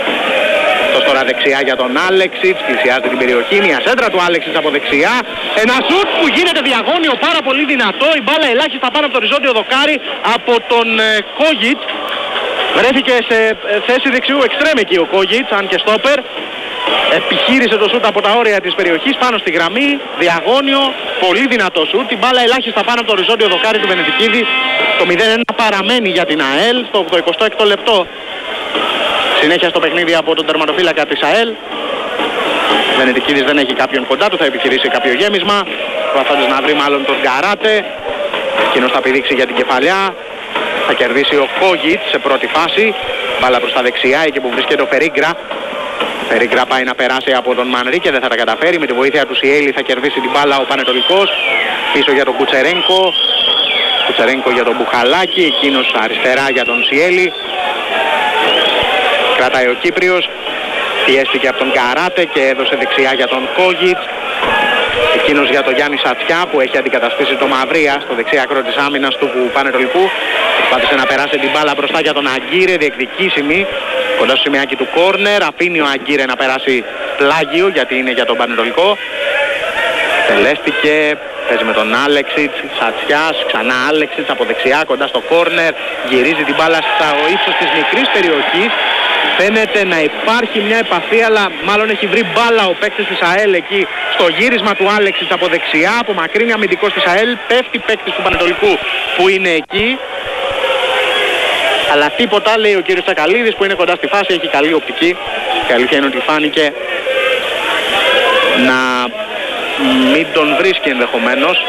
Αυτός τώρα δεξιά για τον Άλεξιτς, πλησιάζει την περιοχή, μια σέντρα του Άλεξιτς από δεξιά. Ένα σουτ που γίνεται διαγώνιο, πάρα πολύ δυνατό, η μπάλα ελάχιστα πάνω από το οριζόντιο δοκάρι από τον ε, Κόγιτς. Βρέθηκε σε ε, θέση δεξιού εξτρέμ εκεί ο Κόγιτς, αν και στόπερ. Επιχείρησε το σούτ από τα όρια της περιοχής πάνω στη γραμμή, διαγώνιο, πολύ δυνατό σούτ. Η μπάλα ελάχιστα πάνω από το οριζόντιο δοκάρι του Βενετικίδη. Το μηδέν ένα παραμένει για την ΑΕΛ στο ογδοηκοστό έκτο λεπτό. Συνέχεια στο παιχνίδι από τον τερματοφύλακα της ΑΕΛ. Βενετικίδης δεν έχει κάποιον κοντά του, θα επιχειρήσει κάποιο γέμισμα. Προσπαθώντας να βρει μάλλον τον Γκαράτε. Εκείνος θα πηδήξει για την κεφαλιά. Θα κερδίσει ο Κόγιτς σε πρώτη φάση. Μπάλα προς τα δεξιά, εκεί που βρίσκεται ο Φερίγκρα. Φερίγκρα πάει να περάσει από τον Μανρίκε, δεν θα τα καταφέρει. Με τη βοήθεια του Σιέλη θα κερδίσει την μπάλα ο Πανετολικός. Πίσω για τον Κουτσερένκο. Κουτσερένκο για τον Μπουχαλάκη, εκείνος αριστερά για τον Σιέλη. Κρατάει ο Κύπριος. Πιέστηκε από τον Γκαράτε και έδωσε δεξιά για τον Κόγιτς. Εκείνος για τον Γιάννη Σατσιά που έχει αντικαταστήσει το Μαυρία στο δεξιά άκρο της άμυνας του Πανετολικού. Προσπάθησε να περάσει την μπάλα μπροστά για τον Αγκύρε, διεκδικήσιμη. Κοντά στο σημειάκι του κόρνερ, αφήνει ο Αγκύρε να περάσει πλάγιο γιατί είναι για τον Πανετολικό. Τελέστηκε, παίζει με τον Άλεξιτς, Σατσιάς, ξανά Άλεξιτς από δεξιά κοντά στο κόρνερ. Γυρίζει την μπάλα στο ύψος της μικρής περιοχής. Φαίνεται να υπάρχει μια επαφή, αλλά μάλλον έχει βρει μπάλα ο παίκτης της ΑΕΛ εκεί στο γύρισμα του Άλεξιτς από δεξιά. Απομακρύνει αμυντικός της ΑΕΛ, πέφτει παίκτης του Πανετολικού που είναι εκεί. Αλλά τίποτα, λέει ο κύριος Τσακαλίδης που είναι κοντά στη φάση, έχει καλή οπτική. Η αλήθεια είναι ότι φάνηκε να μην τον βρίσκει ενδεχομένως.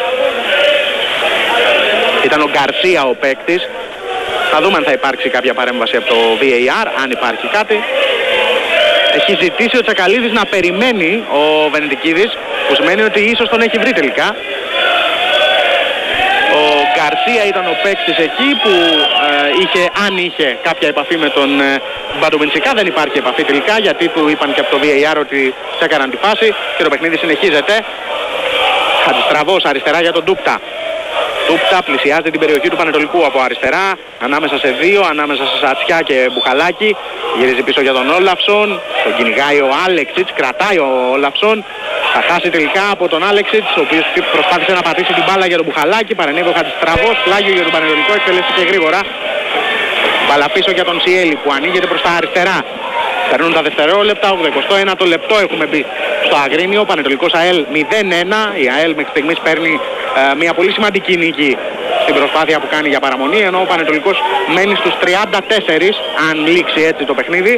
Ήταν ο Γκαρσία ο παίκτης. Θα δούμε αν θα υπάρξει κάποια παρέμβαση από το βι έι αρ, αν υπάρχει κάτι. Έχει ζητήσει ο Τσακαλίδης να περιμένει ο Βενετικίδης, που σημαίνει ότι ίσως τον έχει βρει τελικά. Ο Γκαρσία ήταν ο παίκτης εκεί που ε, είχε, αν είχε κάποια επαφή με τον ε, Μπαντομιντσικά. Δεν υπάρχει επαφή τελικά γιατί του είπαν και από το βι έι αρ ότι τσέκαραν τη φάση και το παιχνίδι συνεχίζεται. Χατζηστραβός αριστερά για τον Τούπτα. Τούπτα πλησιάζει την περιοχή του Πανετολικού από αριστερά, ανάμεσα σε δύο, ανάμεσα σε Σατσιά και Μπουχαλάκη. Γυρίζει πίσω για τον Όλαψον, τον κυνηγάει ο Άλεξιτς, κρατάει ο Όλαψον. Θα χάσει τελικά από τον Άλεξιτς, ο οποίος προσπάθησε να πατήσει την μπάλα για τον Μπουχαλάκη. Παρενέβη ο Χατζηστραβός, πλάγιο για τον Πανετολικό, εκτελέστηκε γρήγορα. Μπάλα πίσω για τον Σιέλη που ανοίγεται προς τα αριστερά. Περνούν τα δευτερόλεπτα, ογδοηκοστό ένατο λεπτό έχουμε μπει στο Αγρίνιο. Πανετολικός ΑΕΛ μηδέν ένα. Η ΑΕΛ μέχρι στιγμής παίρνει ε, μια πολύ σημαντική νίκη στην προσπάθεια που κάνει για παραμονή, ενώ ο Πανετολικός μένει στους τριάντα τέσσερα αν λήξει έτσι το παιχνίδι.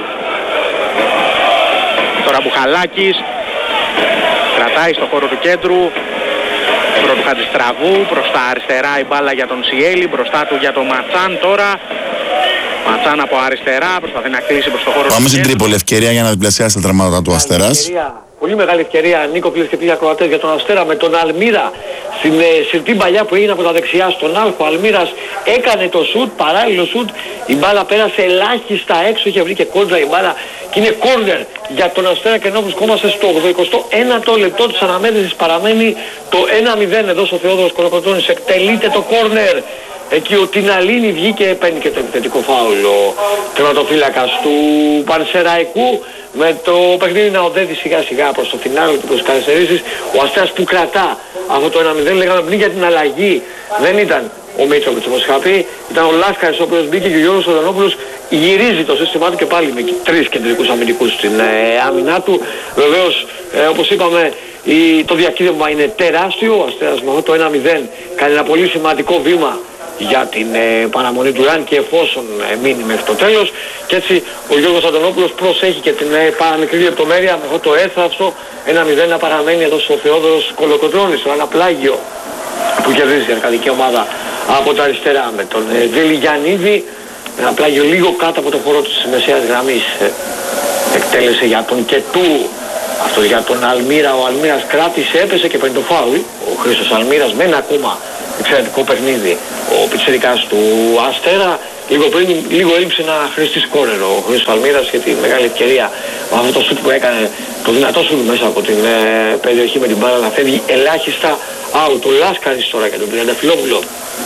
Τώρα Μπουχαλάκης κρατάει στο χώρο του κέντρου. Πρώτου Χατζηστραβού, προς τα αριστερά η μπάλα για τον Σιέλη, μπροστά του για τον Ματσάν τώρα. Ματσάν από αριστερά, προσπαθεί να κλείσει προς το χώρο. Πάμε στην Τρίπολη, ευκαιρία για να διπλασιάσει τα τραύματα του Αστέρας. Πολύ μεγάλη ευκαιρία, Νίκο, φίλες και φίλοι ακροατές, για τον Αστέρα με τον Αλμύρα στην ε, συρτή παλιά που έγινε από τα δεξιά στον Άλκο. Ο Αλμύρας έκανε το σουτ, παράλληλο σουτ, η μπάλα πέρασε ελάχιστα έξω, είχε βρει και κόντρα η μπάλα και είναι κόρνερ για τον Αστέρα, και ενώ βρισκόμαστε στο ογδοηκοστό ένατο λεπτό της αναμέτρησης παραμένει το ένα μηδέν εδώ στο Θεόδωρος Κολοκοτρώνης. Εκτελείται το κόρνερ Εκεί ο Τιναλίνη βγήκε, παίρνει και το επιθετικό φάουλ ο τερματοφύλακας του Πανσεραϊκού, με το παιχνίδι να οδεύει σιγά σιγά προς το φινάλε και προς τις καθυστερήσεις. Ο Αστέρας που κρατά αυτό το ένα μηδέν, λέγαμε πριν για την αλλαγή, δεν ήταν ο Μίτσοβιτς όπως είχα πει, ήταν ο Λάσκαρης ο οποίος μπήκε και ο Γιώργος Οδανόπουλος γυρίζει το σύστημά του και πάλι με τρεις κεντρικούς αμυντικούς στην ε, άμυνά του. Βεβαίως, ε, όπως είπαμε, η, το διακύβευμα είναι τεράστιο, ο Αστέρας με αυτό το ένα μηδέν κάνει ένα πολύ σημαντικό βήμα για την ε, παραμονή του Ραν και εφόσον ε, μείνει μέχρι το τέλος, και έτσι ο Γιώργος Αντωνόπουλος προσέχει και την ε, παραμικρή λεπτομέρεια με αυτό το έθραυστο ένα μηδέν να παραμένει εδώ στο Θεόδωρος Κολοκοτρώνης, στο ένα πλάγιο που κερδίζει η αρκαδική ομάδα από τα αριστερά με τον ε, Δέλη Γιαννίδη, ένα πλάγιο λίγο κάτω από το χώρο της μεσαίας γραμμής, ε, εκτέλεσε για τον Κετού, αυτό για τον Αλμύρα, ο Αλμύρας κράτησε, έπεσε και παίρνει το φάουλ, ο Χρήστος Αλμύρας με ένα ακόμα εξαιρετικό παιχνίδι, ο πιτσιρικάς του Αστέρα. Λίγο πριν, λίγο έλειψε να χρηστεί σκόρερ ο Χρήστος Αλμύρας για τη μεγάλη ευκαιρία με αυτό το σουτ που έκανε, το δυνατό σουτ μέσα από την ε, περιοχή με την μπάλα να φεύγει ελάχιστα out. Ο Λάσκαρης τώρα για τον Τριανταφυλόπουλο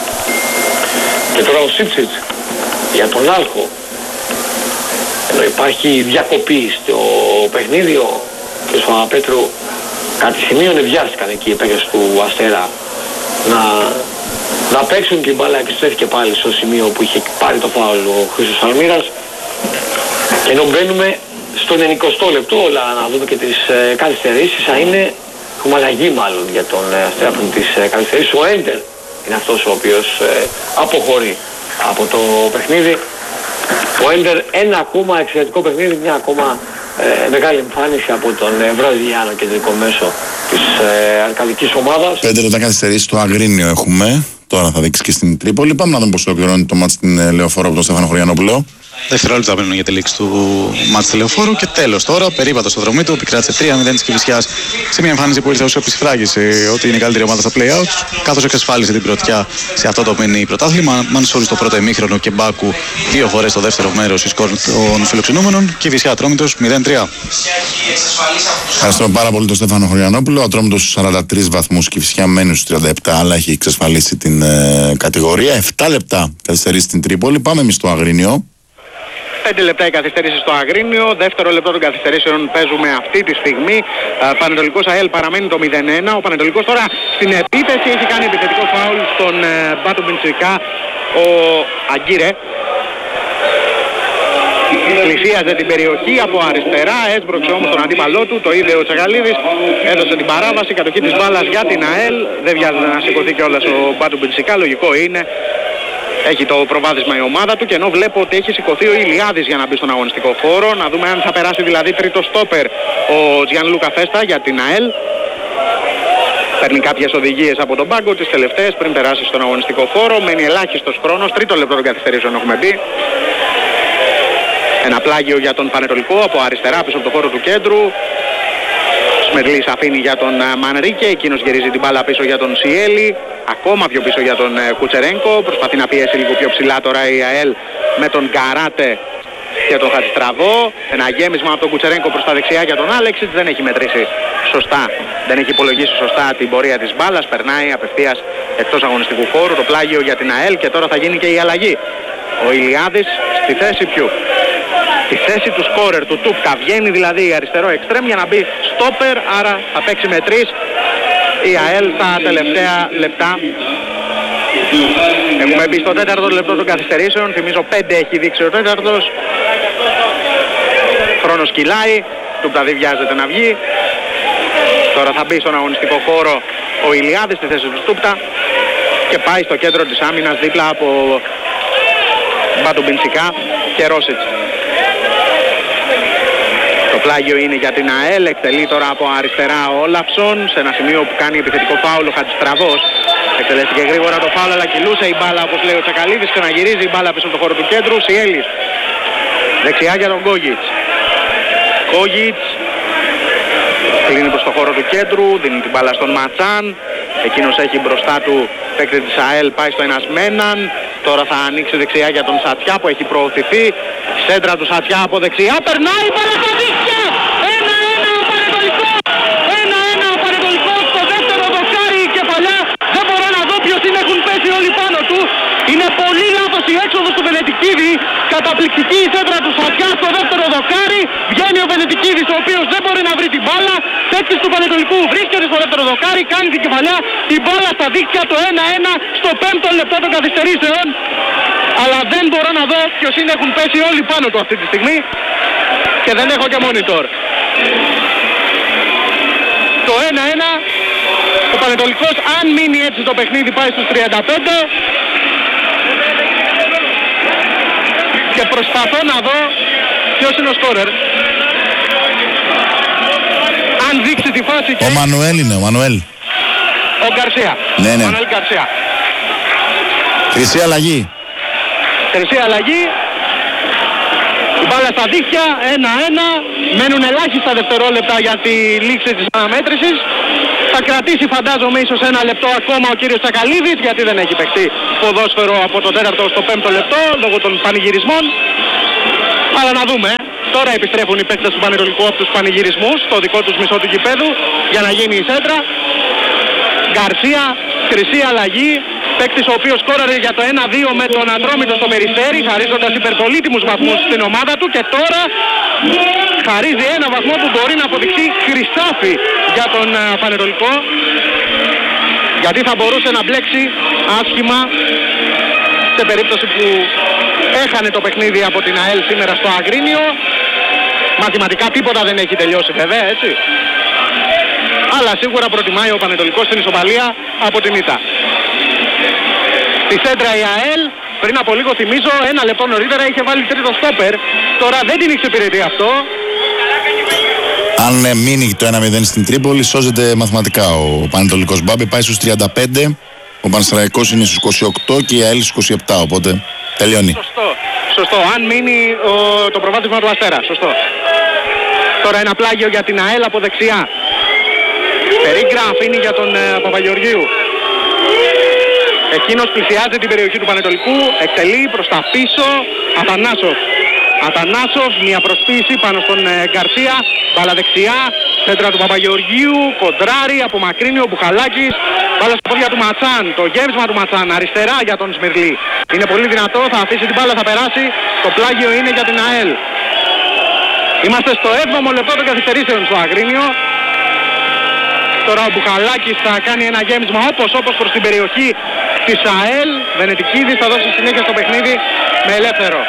και τώρα ο Σίψιτς για τον Άλχο. Εδώ υπάρχει διακοπή στο παιχνίδι, ο κ. Παπαπέτρου κάτι σημείο βιάστηκαν εκεί οι παίκτες του Αστέρα να, να παίξουν και η μπάλα επιστρέφηκε πάλι στο σημείο που είχε πάρει το φάουλ ο Χρήστος Αλμύρας, και ενώ μπαίνουμε στο ενενηκοστό λεπτό, όλα να δούμε και τις ε, καθυστερήσεις, θα είναι, έχουμε αλλαγή μάλλον για τον ε, Αστέρα πριν τις ε, καθυστερήσεις. Ο Έντερ είναι αυτός ο οποίος ε, αποχωρεί από το παιχνίδι. Ο Έντερ ένα ακόμα εξαιρετικό παιχνίδι, μια ακόμα ε, μεγάλη εμφάνιση από τον ε, Βραζιλιάνο κεντρικό μέσο της ε, αρκαδικής ομάδας. Πέντε λεπτά καθυστερήσει στο Αγρίνιο έχουμε. Τώρα θα δείξει και στην Τρίπολη. Πάμε να δούμε πώς ολοκληρώνει το μάτς στην ε, Λεωφόρο από τον Στέφανο Χωριανόπουλο. Δευτερόλεπτα μένουν για τη λήξη του μάτς τηλεοφόρου και τέλος τώρα. Περίπατο στο δρόμο του, επικράτησε τρία μηδέν της Κηφισιάς σε μια εμφάνιση που ήρθε ως επισφράγιση ότι είναι η καλύτερη ομάδα στα play-outs, καθώς εξασφάλισε την πρωτιά σε αυτό το μίνι πρωτάθλημα. Μανσούρη στο πρώτο ημίχρονο και Μπάκου δύο φορές στο δεύτερο μέρος η σκορ των φιλοξενούμενων. Κηφισιά Ατρόμητος μηδέν τρία. Ευχαριστούμε πάρα πολύ τον Στέφανο Χωριανόπουλο. Ο Ατρόμητος στους σαράντα τρεις βαθμούς, Κηφισιά μένει στους τριάντα επτά, αλλά έχει εξασφαλίσει την ε, κατηγορία. επτά λεπτά καθυστερήσει στην Τρίπολη. Πάμε εμείς στο Αγρίνιο. πέντε λεπτά η καθυστέρηση στο Αγρίνιο, δεύτερο λεπτό των καθυστερήσεων παίζουμε αυτή τη στιγμή. Πανετολικός ΑΕΛ παραμένει το μηδέν ένα. Ο Πανετολικός τώρα στην επίθεση έχει κάνει επιθετικό φάουλ στον Μπάτου Μπιντσικά, ο Αγκύρε. Πλησίαζε την περιοχή από αριστερά, έσπρωξε όμως τον αντίπαλό του, το είδε ο Τσαγαλίδης, έδωσε την παράβαση, κατοχή της μπάλας για την ΑΕΛ. Δεν βιάζεται να σηκωθεί κιόλας ο Μπάτου Μπιντσικά, λογικό είναι. Έχει το προβάδισμα η ομάδα του, και ενώ βλέπω ότι έχει σηκωθεί ο Ηλιάδης για να μπει στον αγωνιστικό χώρο, να δούμε αν θα περάσει δηλαδή τρίτο στόπερ ο Τζιανλούκα Φέστα για την ΑΕΛ. Παίρνει κάποιες οδηγίες από τον πάγκο, τις τελευταίες πριν περάσει στον αγωνιστικό χώρο. Μένει ελάχιστος χρόνος, τρίτο λεπτό των καθυστερήσεων έχουμε μπει. Ένα πλάγιο για τον Πανετολικό από αριστερά πίσω από το χώρο του κέντρου. Σμερλής αφήνει για τον Μανρίκε, εκείνος γυρίζει την μπάλα πίσω για τον Σιέλη, ακόμα πιο πίσω για τον Κουτσερένκο, προσπαθεί να πιέσει λίγο πιο ψηλά τώρα η ΑΕΛ με τον Καράτε και τον Χατζηστραβό. Ένα γέμισμα από τον Κουτσερένκο προς τα δεξιά για τον Άλεξιτς, δεν έχει μετρήσει σωστά, δεν έχει υπολογίσει σωστά την πορεία της μπάλας, περνάει απευθείας εκτός αγωνιστικού χώρου, το πλάγιο για την ΑΕΛ, και τώρα θα γίνει και η αλλαγή. Ο Ηλιάδης στη θέση ποιου? Στη θέση του σκόρερ του Τούπκα, βγαίνει δηλαδή αριστερό εξτρέμ για να μπει στόπερ, άρα θα παίξει με τρεις η ΑΕΛ τα τελευταία λεπτά. Έχουμε μπει στο τέταρτο λεπτό των καθυστερήσεων, θυμίζω πέντε έχει δείξει ο τέταρτος. Χρόνος κυλάει, Τούπκα δεν βιάζεται να βγει. Τώρα θα μπει στον αγωνιστικό χώρο ο Ηλιάδης στη θέση του Τούπκα και πάει στο κέντρο της άμυνας δίπλα από Μπάτου Μπιντσικά και Ρόσιτς. Το πλάγιο είναι για την ΑΕΛ, εκτελεί τώρα από αριστερά ο Όλαψον σε ένα σημείο που κάνει επιθετικό φάουλ ο Χατζηστραβός. Εκτελέστηκε γρήγορα το φάουλ, αλλά κυλούσε η μπάλα όπως λέει ο Τσακαλίδης, ξαναγυρίζει η μπάλα πίσω από το χώρο του κέντρου. Σιέλης δεξιά για τον Κόγιτς. Κόγιτς κλείνει προς το χώρο του κέντρου, δίνει την μπάλα στον Ματσάν. Εκείνος έχει μπροστά του παίκτη της ΑΕΛ, πάει στο ένας με έναν. Τώρα θα ανοίξει δεξιά για τον Σατιά που έχει προωθηθεί. Σέντρα του Σατιά από δεξιά, περνάει η μπάλα στα δίχτυα. ένα ένα ο Πανετολικός. ένα ένα ο Πανετολικός στο δεύτερο δοκάρι, κεφαλιά. Δεν μπορώ να δω ποιος είναι, έχουν πέσει όλοι πάνω του. Είναι είσοδος του Βενετικίδη, καταπληκτική η σέντρα του Σακιά στο δεύτερο δοκάρι, βγαίνει ο Βενετικίδης ο οποίος δεν μπορεί να βρει την μπάλα, παίκτης του Πανετολικού βρίσκεται στο δεύτερο δοκάρι, κάνει την κεφαλιά, η μπάλα στα δίχτυα, το ένα ένα στο πέμπτο λεπτό των καθυστερήσεων, αλλά δεν μπορώ να δω ποιος είναι, έχουν πέσει όλοι πάνω του αυτή τη στιγμή και δεν έχω και monitor. Το ένα ένα, ο Πανετολικός αν μείνει έτσι το παιχνίδι πάει στους τριάντα πέντε και προσπαθώ να δω ποιος είναι ο σκόρερ. Αν δείξει τη φάση και... Ο Μανουέλ είναι, ο Μανουέλ. Ο Γκαρσία. Ναι, ναι. Ο Μανουέλ Γκαρσία. Χρυσή αλλαγή. Χρυσή αλλαγή. Η μπάλα στα δίχτυα, ένα ένα. Μένουν ελάχιστα δευτερόλεπτα για τη λήξη της αναμέτρησης. Θα κρατήσει φαντάζομαι ίσως ένα λεπτό ακόμα ο κύριος Τσακαλίδης, γιατί δεν έχει παιχτεί ποδόσφαιρο από το τέταρτο στο πέμπτο λεπτό λόγω των πανηγυρισμών. Αλλά να δούμε. Τώρα επιστρέφουν οι παίκτες του Πανετολικού από τους πανηγυρισμούς στο δικό τους μισό του γηπέδου για να γίνει η σέντρα. Γκαρσία, χρυσή αλλαγή. Παίκτης ο οποίος σκόραρε για το ένα δύο με τον Ατρόμητο στο Περιστέρι, χαρίζοντας υπερπολίτιμους βαθμούς στην ομάδα του, και τώρα χαρίζει ένα βαθμό που μπορεί να αποδειχθεί χρυσάφι για τον uh, Πανετολικό, γιατί θα μπορούσε να μπλέξει άσχημα σε περίπτωση που έχανε το παιχνίδι από την ΑΕΛ σήμερα στο Αγρίνιο. Μαθηματικά τίποτα δεν έχει τελειώσει βέβαια, έτσι, αλλά σίγουρα προτιμάει ο Πανετολικός την ισοπαλία από την ήττα. Στη σέντρα η ΑΕΛ πριν από λίγο, θυμίζω, ένα λεπτό νωρίτερα είχε βάλει τρίτο στόπερ. Τώρα δεν την εξυπηρετεί αυτό. Αν ε, μείνει το ένα μηδέν στην Τρίπολη, σώζεται μαθηματικά ο Πανετολικός. Μπάμπη πάει στους τριάντα πέντε, ο Πανσεραϊκός είναι στους είκοσι οκτώ και η ΑΕΛ στους είκοσι επτά, οπότε τελειώνει. Σωστό, σωστό. Αν μείνει ο, το προβάδισμα του Αστέρα, σωστό. Τώρα ένα πλάγιο για την ΑΕΛ από δεξιά. Περίγκρα αφήνει για τον ε, Παπαγεωργίου. Εκείνος πλησιάζει την περιοχή του Πανετολικού, εκτελεί προς τα πίσω, Αθανάσοφ. Αθανάσοφ, μια προσποίηση πάνω στον ε, Γκαρσία, μπάλα δεξιά, σέντρα του Παπαγεωργίου, κοντράρι, απομακρύνει ο Μπουχαλάκης, μπάλα στα πόδια του Ματσάν, το γέμισμα του Ματσάν, αριστερά για τον Σμυρλή. Είναι πολύ δυνατό, θα αφήσει την μπάλα, θα περάσει, το πλάγιο είναι για την ΑΕΛ. Είμαστε στο έβδομο λεπτό των καθυστερήσεων στο Αγρίνιο. Τώρα ο Μπουχαλάκης θα κάνει ένα γέμισμα όπως όπως προς την περιοχή της ΑΕΛ. Βενετικίδης θα δώσει συνέχεια στο παιχνίδι με ελεύθερο.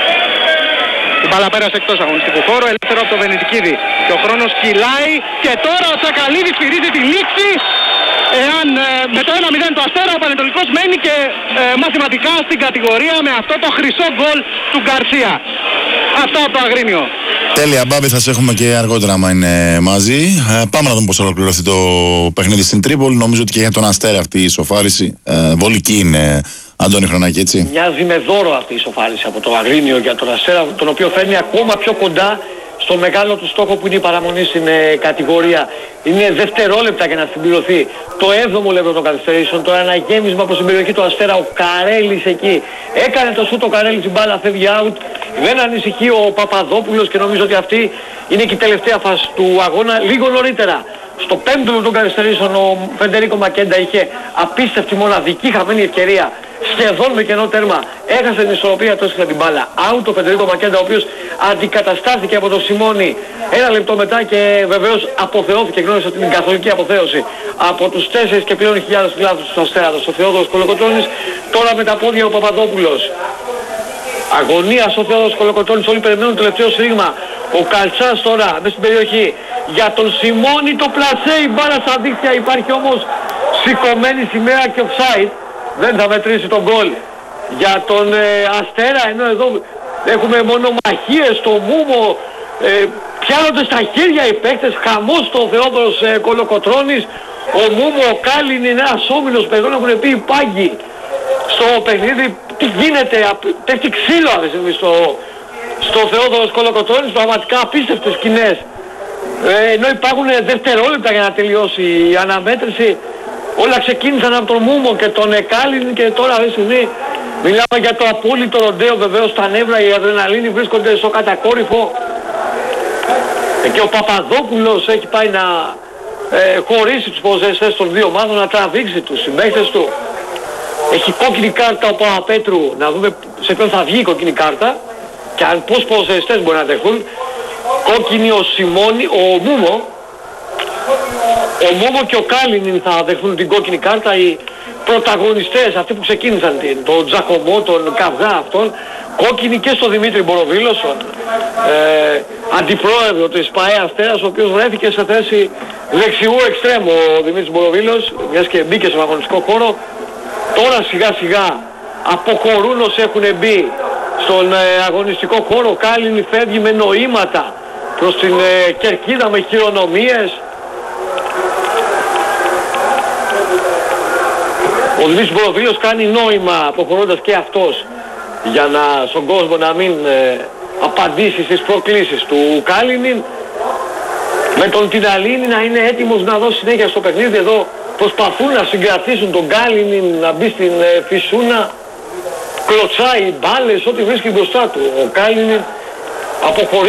Η μπάλα πέρασε εκτός αγωνιστικού χώρου, ελεύθερο από το Βενετικίδη. Και ο χρόνος κυλάει και τώρα ο Τσακαλίδης στηρίζει τη λήξη. Εάν ε, με το ένα μηδέν το Αστέρα ο Πανετολικός μένει και ε, μαθηματικά στην κατηγορία με αυτό το χρυσό γκολ του Γκαρσία. Αυτά από το Αγρίνιο. Τέλεια, Μπάμπη, θα σε έχουμε και αργότερα άμα είναι μαζί. Ε, πάμε να δούμε πώς θα ολοκληρωθεί το παιχνίδι στην Τρίπολη. Νομίζω ότι και για τον Αστέρα αυτή η ισοφάριση ε, βολική είναι, Αντώνη Χρονάκη, έτσι. Μοιάζει με δώρο αυτή η ισοφάριση από το Αγρίνιο για τον Αστέρα, τον οποίο φέρνει ακόμα πιο κοντά στο μεγάλο του στόχο που είναι η παραμονή στην ε, κατηγορία. Είναι δευτερόλεπτα για να συμπληρωθεί το έβδομο λεπτό των καθυστερήσεων. Τώρα ένα γέμισμα προς την περιοχή του Αστέρα. Ο Καρέλης εκεί έκανε το σούτ, ο Καρέλης, η μπάλα φεύγει out. Δεν ανησυχεί ο Παπαδόπουλος και νομίζω ότι αυτή είναι και η τελευταία φάση του αγώνα. Λίγο νωρίτερα, στο πέμπτο λεπτό των καθυστερήσεων, ο Φεντερίκο Μακέντα είχε απίστευτη μοναδική χαμένη ευκαιρία. Σχεδόν με κενό τέρμα έχασε την ισορροπία, το έσκασε την μπάλα. Out ο Φεντερίκο Μακέντα, ο οποίος αντικαταστάθηκε από τον Σιμώνη ένα λεπτό μετά και βεβαίως αποθεώθηκε, γνώρισε την καθολική αποθέωση από τους τέσσερις και πλέον χιλιάδες φιλάθλους του Αστέρατος. Ο Θεόδωρος Κολοκοτρώνης, τώρα με τα πόδια ο Παπαδόπουλος. Αγωνία στο Θεόδωρος Κολοκοτρώνης, όλοι περιμένουν το τελευταίο σφίγμα. Ο Καλτσάς τώρα μέσα στην περιοχή για τον Σιμώνη, το πλασέ, η μπάλα στα δίχτυα, υπάρχει όμως σηκωμένη σημαία και offside. Δεν θα μετρήσει τον γκολ για τον ε, Αστέρα, ενώ εδώ έχουμε μονομαχίες στο Μούμο, ε, πιάνονται στα χέρια οι παίκτες, χαμός στο Θεόδωρος ε, Κολοκοτρώνης. Ο Μούμο, ο Κάλλιν είναι ένας όμιλος παιδιών, έχουν πει οι πάγκοι στο παιχνίδι. Τι γίνεται, πέφτει ξύλο αυτή τη στιγμή στο, στο Θεόδωρος Κολοκοτρώνης, πραγματικά απίστευτες σκηνές. Ε, ενώ υπάρχουν δευτερόλεπτα για να τελειώσει η αναμέτρηση. Όλα ξεκίνησαν από τον Μούμο και τον Εκάλιν και τώρα αυτή τη στιγμή μιλάμε για το απόλυτο ροντέο. Βεβαίως τα νεύρα, η αδρεναλίνη βρίσκονται στο κατακόρυφο ε, και ο Παπαδόπουλος έχει πάει να ε, χωρίσει τους ποδοσφαιριστές των δύο ομάδων, να τραβήξει τους συμπαίκτες του. Έχει κόκκινη κάρτα ο Παπαπέτρου, να δούμε σε ποιον θα βγει η κόκκινη κάρτα και αν πώς ποδοσφαιριστές μπορεί να δεχθούν. Κόκκινη ο Σιμώνη, ο Μούμο, ο Μούμο και ο Κάλινιν θα δεχθούν την κόκκινη κάρτα, οι πρωταγωνιστές, αυτοί που ξεκίνησαν την, τον Τζακωμό, τον Καυγά αυτόν. Κόκκινη και στο Δημήτρη Μποροβίλο, τον ε, αντιπρόεδρο της ΠΑΕ Αστέρας, ο οποίος βρέθηκε σε θέση δεξιού εξτρέμου ο Δημήτρης Μποροβίλος, μιας και μπήκε στον αγωνιστικό χώρο. Τώρα σιγά σιγά αποχωρούν όσοι έχουν μπει στον ε, αγωνιστικό χώρο. Ο Κάλινι φεύγει με νοήματα προς την ε, κερκίδα με χειρονομίες. Ο Δημήτρης Μποροβίλος κάνει νόημα αποχωρώντας και αυτός για να, στον κόσμο να μην ε, απαντήσει στις προκλήσεις του Κάλινιν. Με τον Τιναλίνη να είναι έτοιμος να δώσει συνέχεια στο παιχνίδι. Εδώ προσπαθούν να συγκρατήσουν τον Κάλινιν να μπει στην ε, φυσούνα. Κλωτσάει μπάλες, ό,τι βρίσκει μπροστά του. Ο Κάλινιν αποχωρεί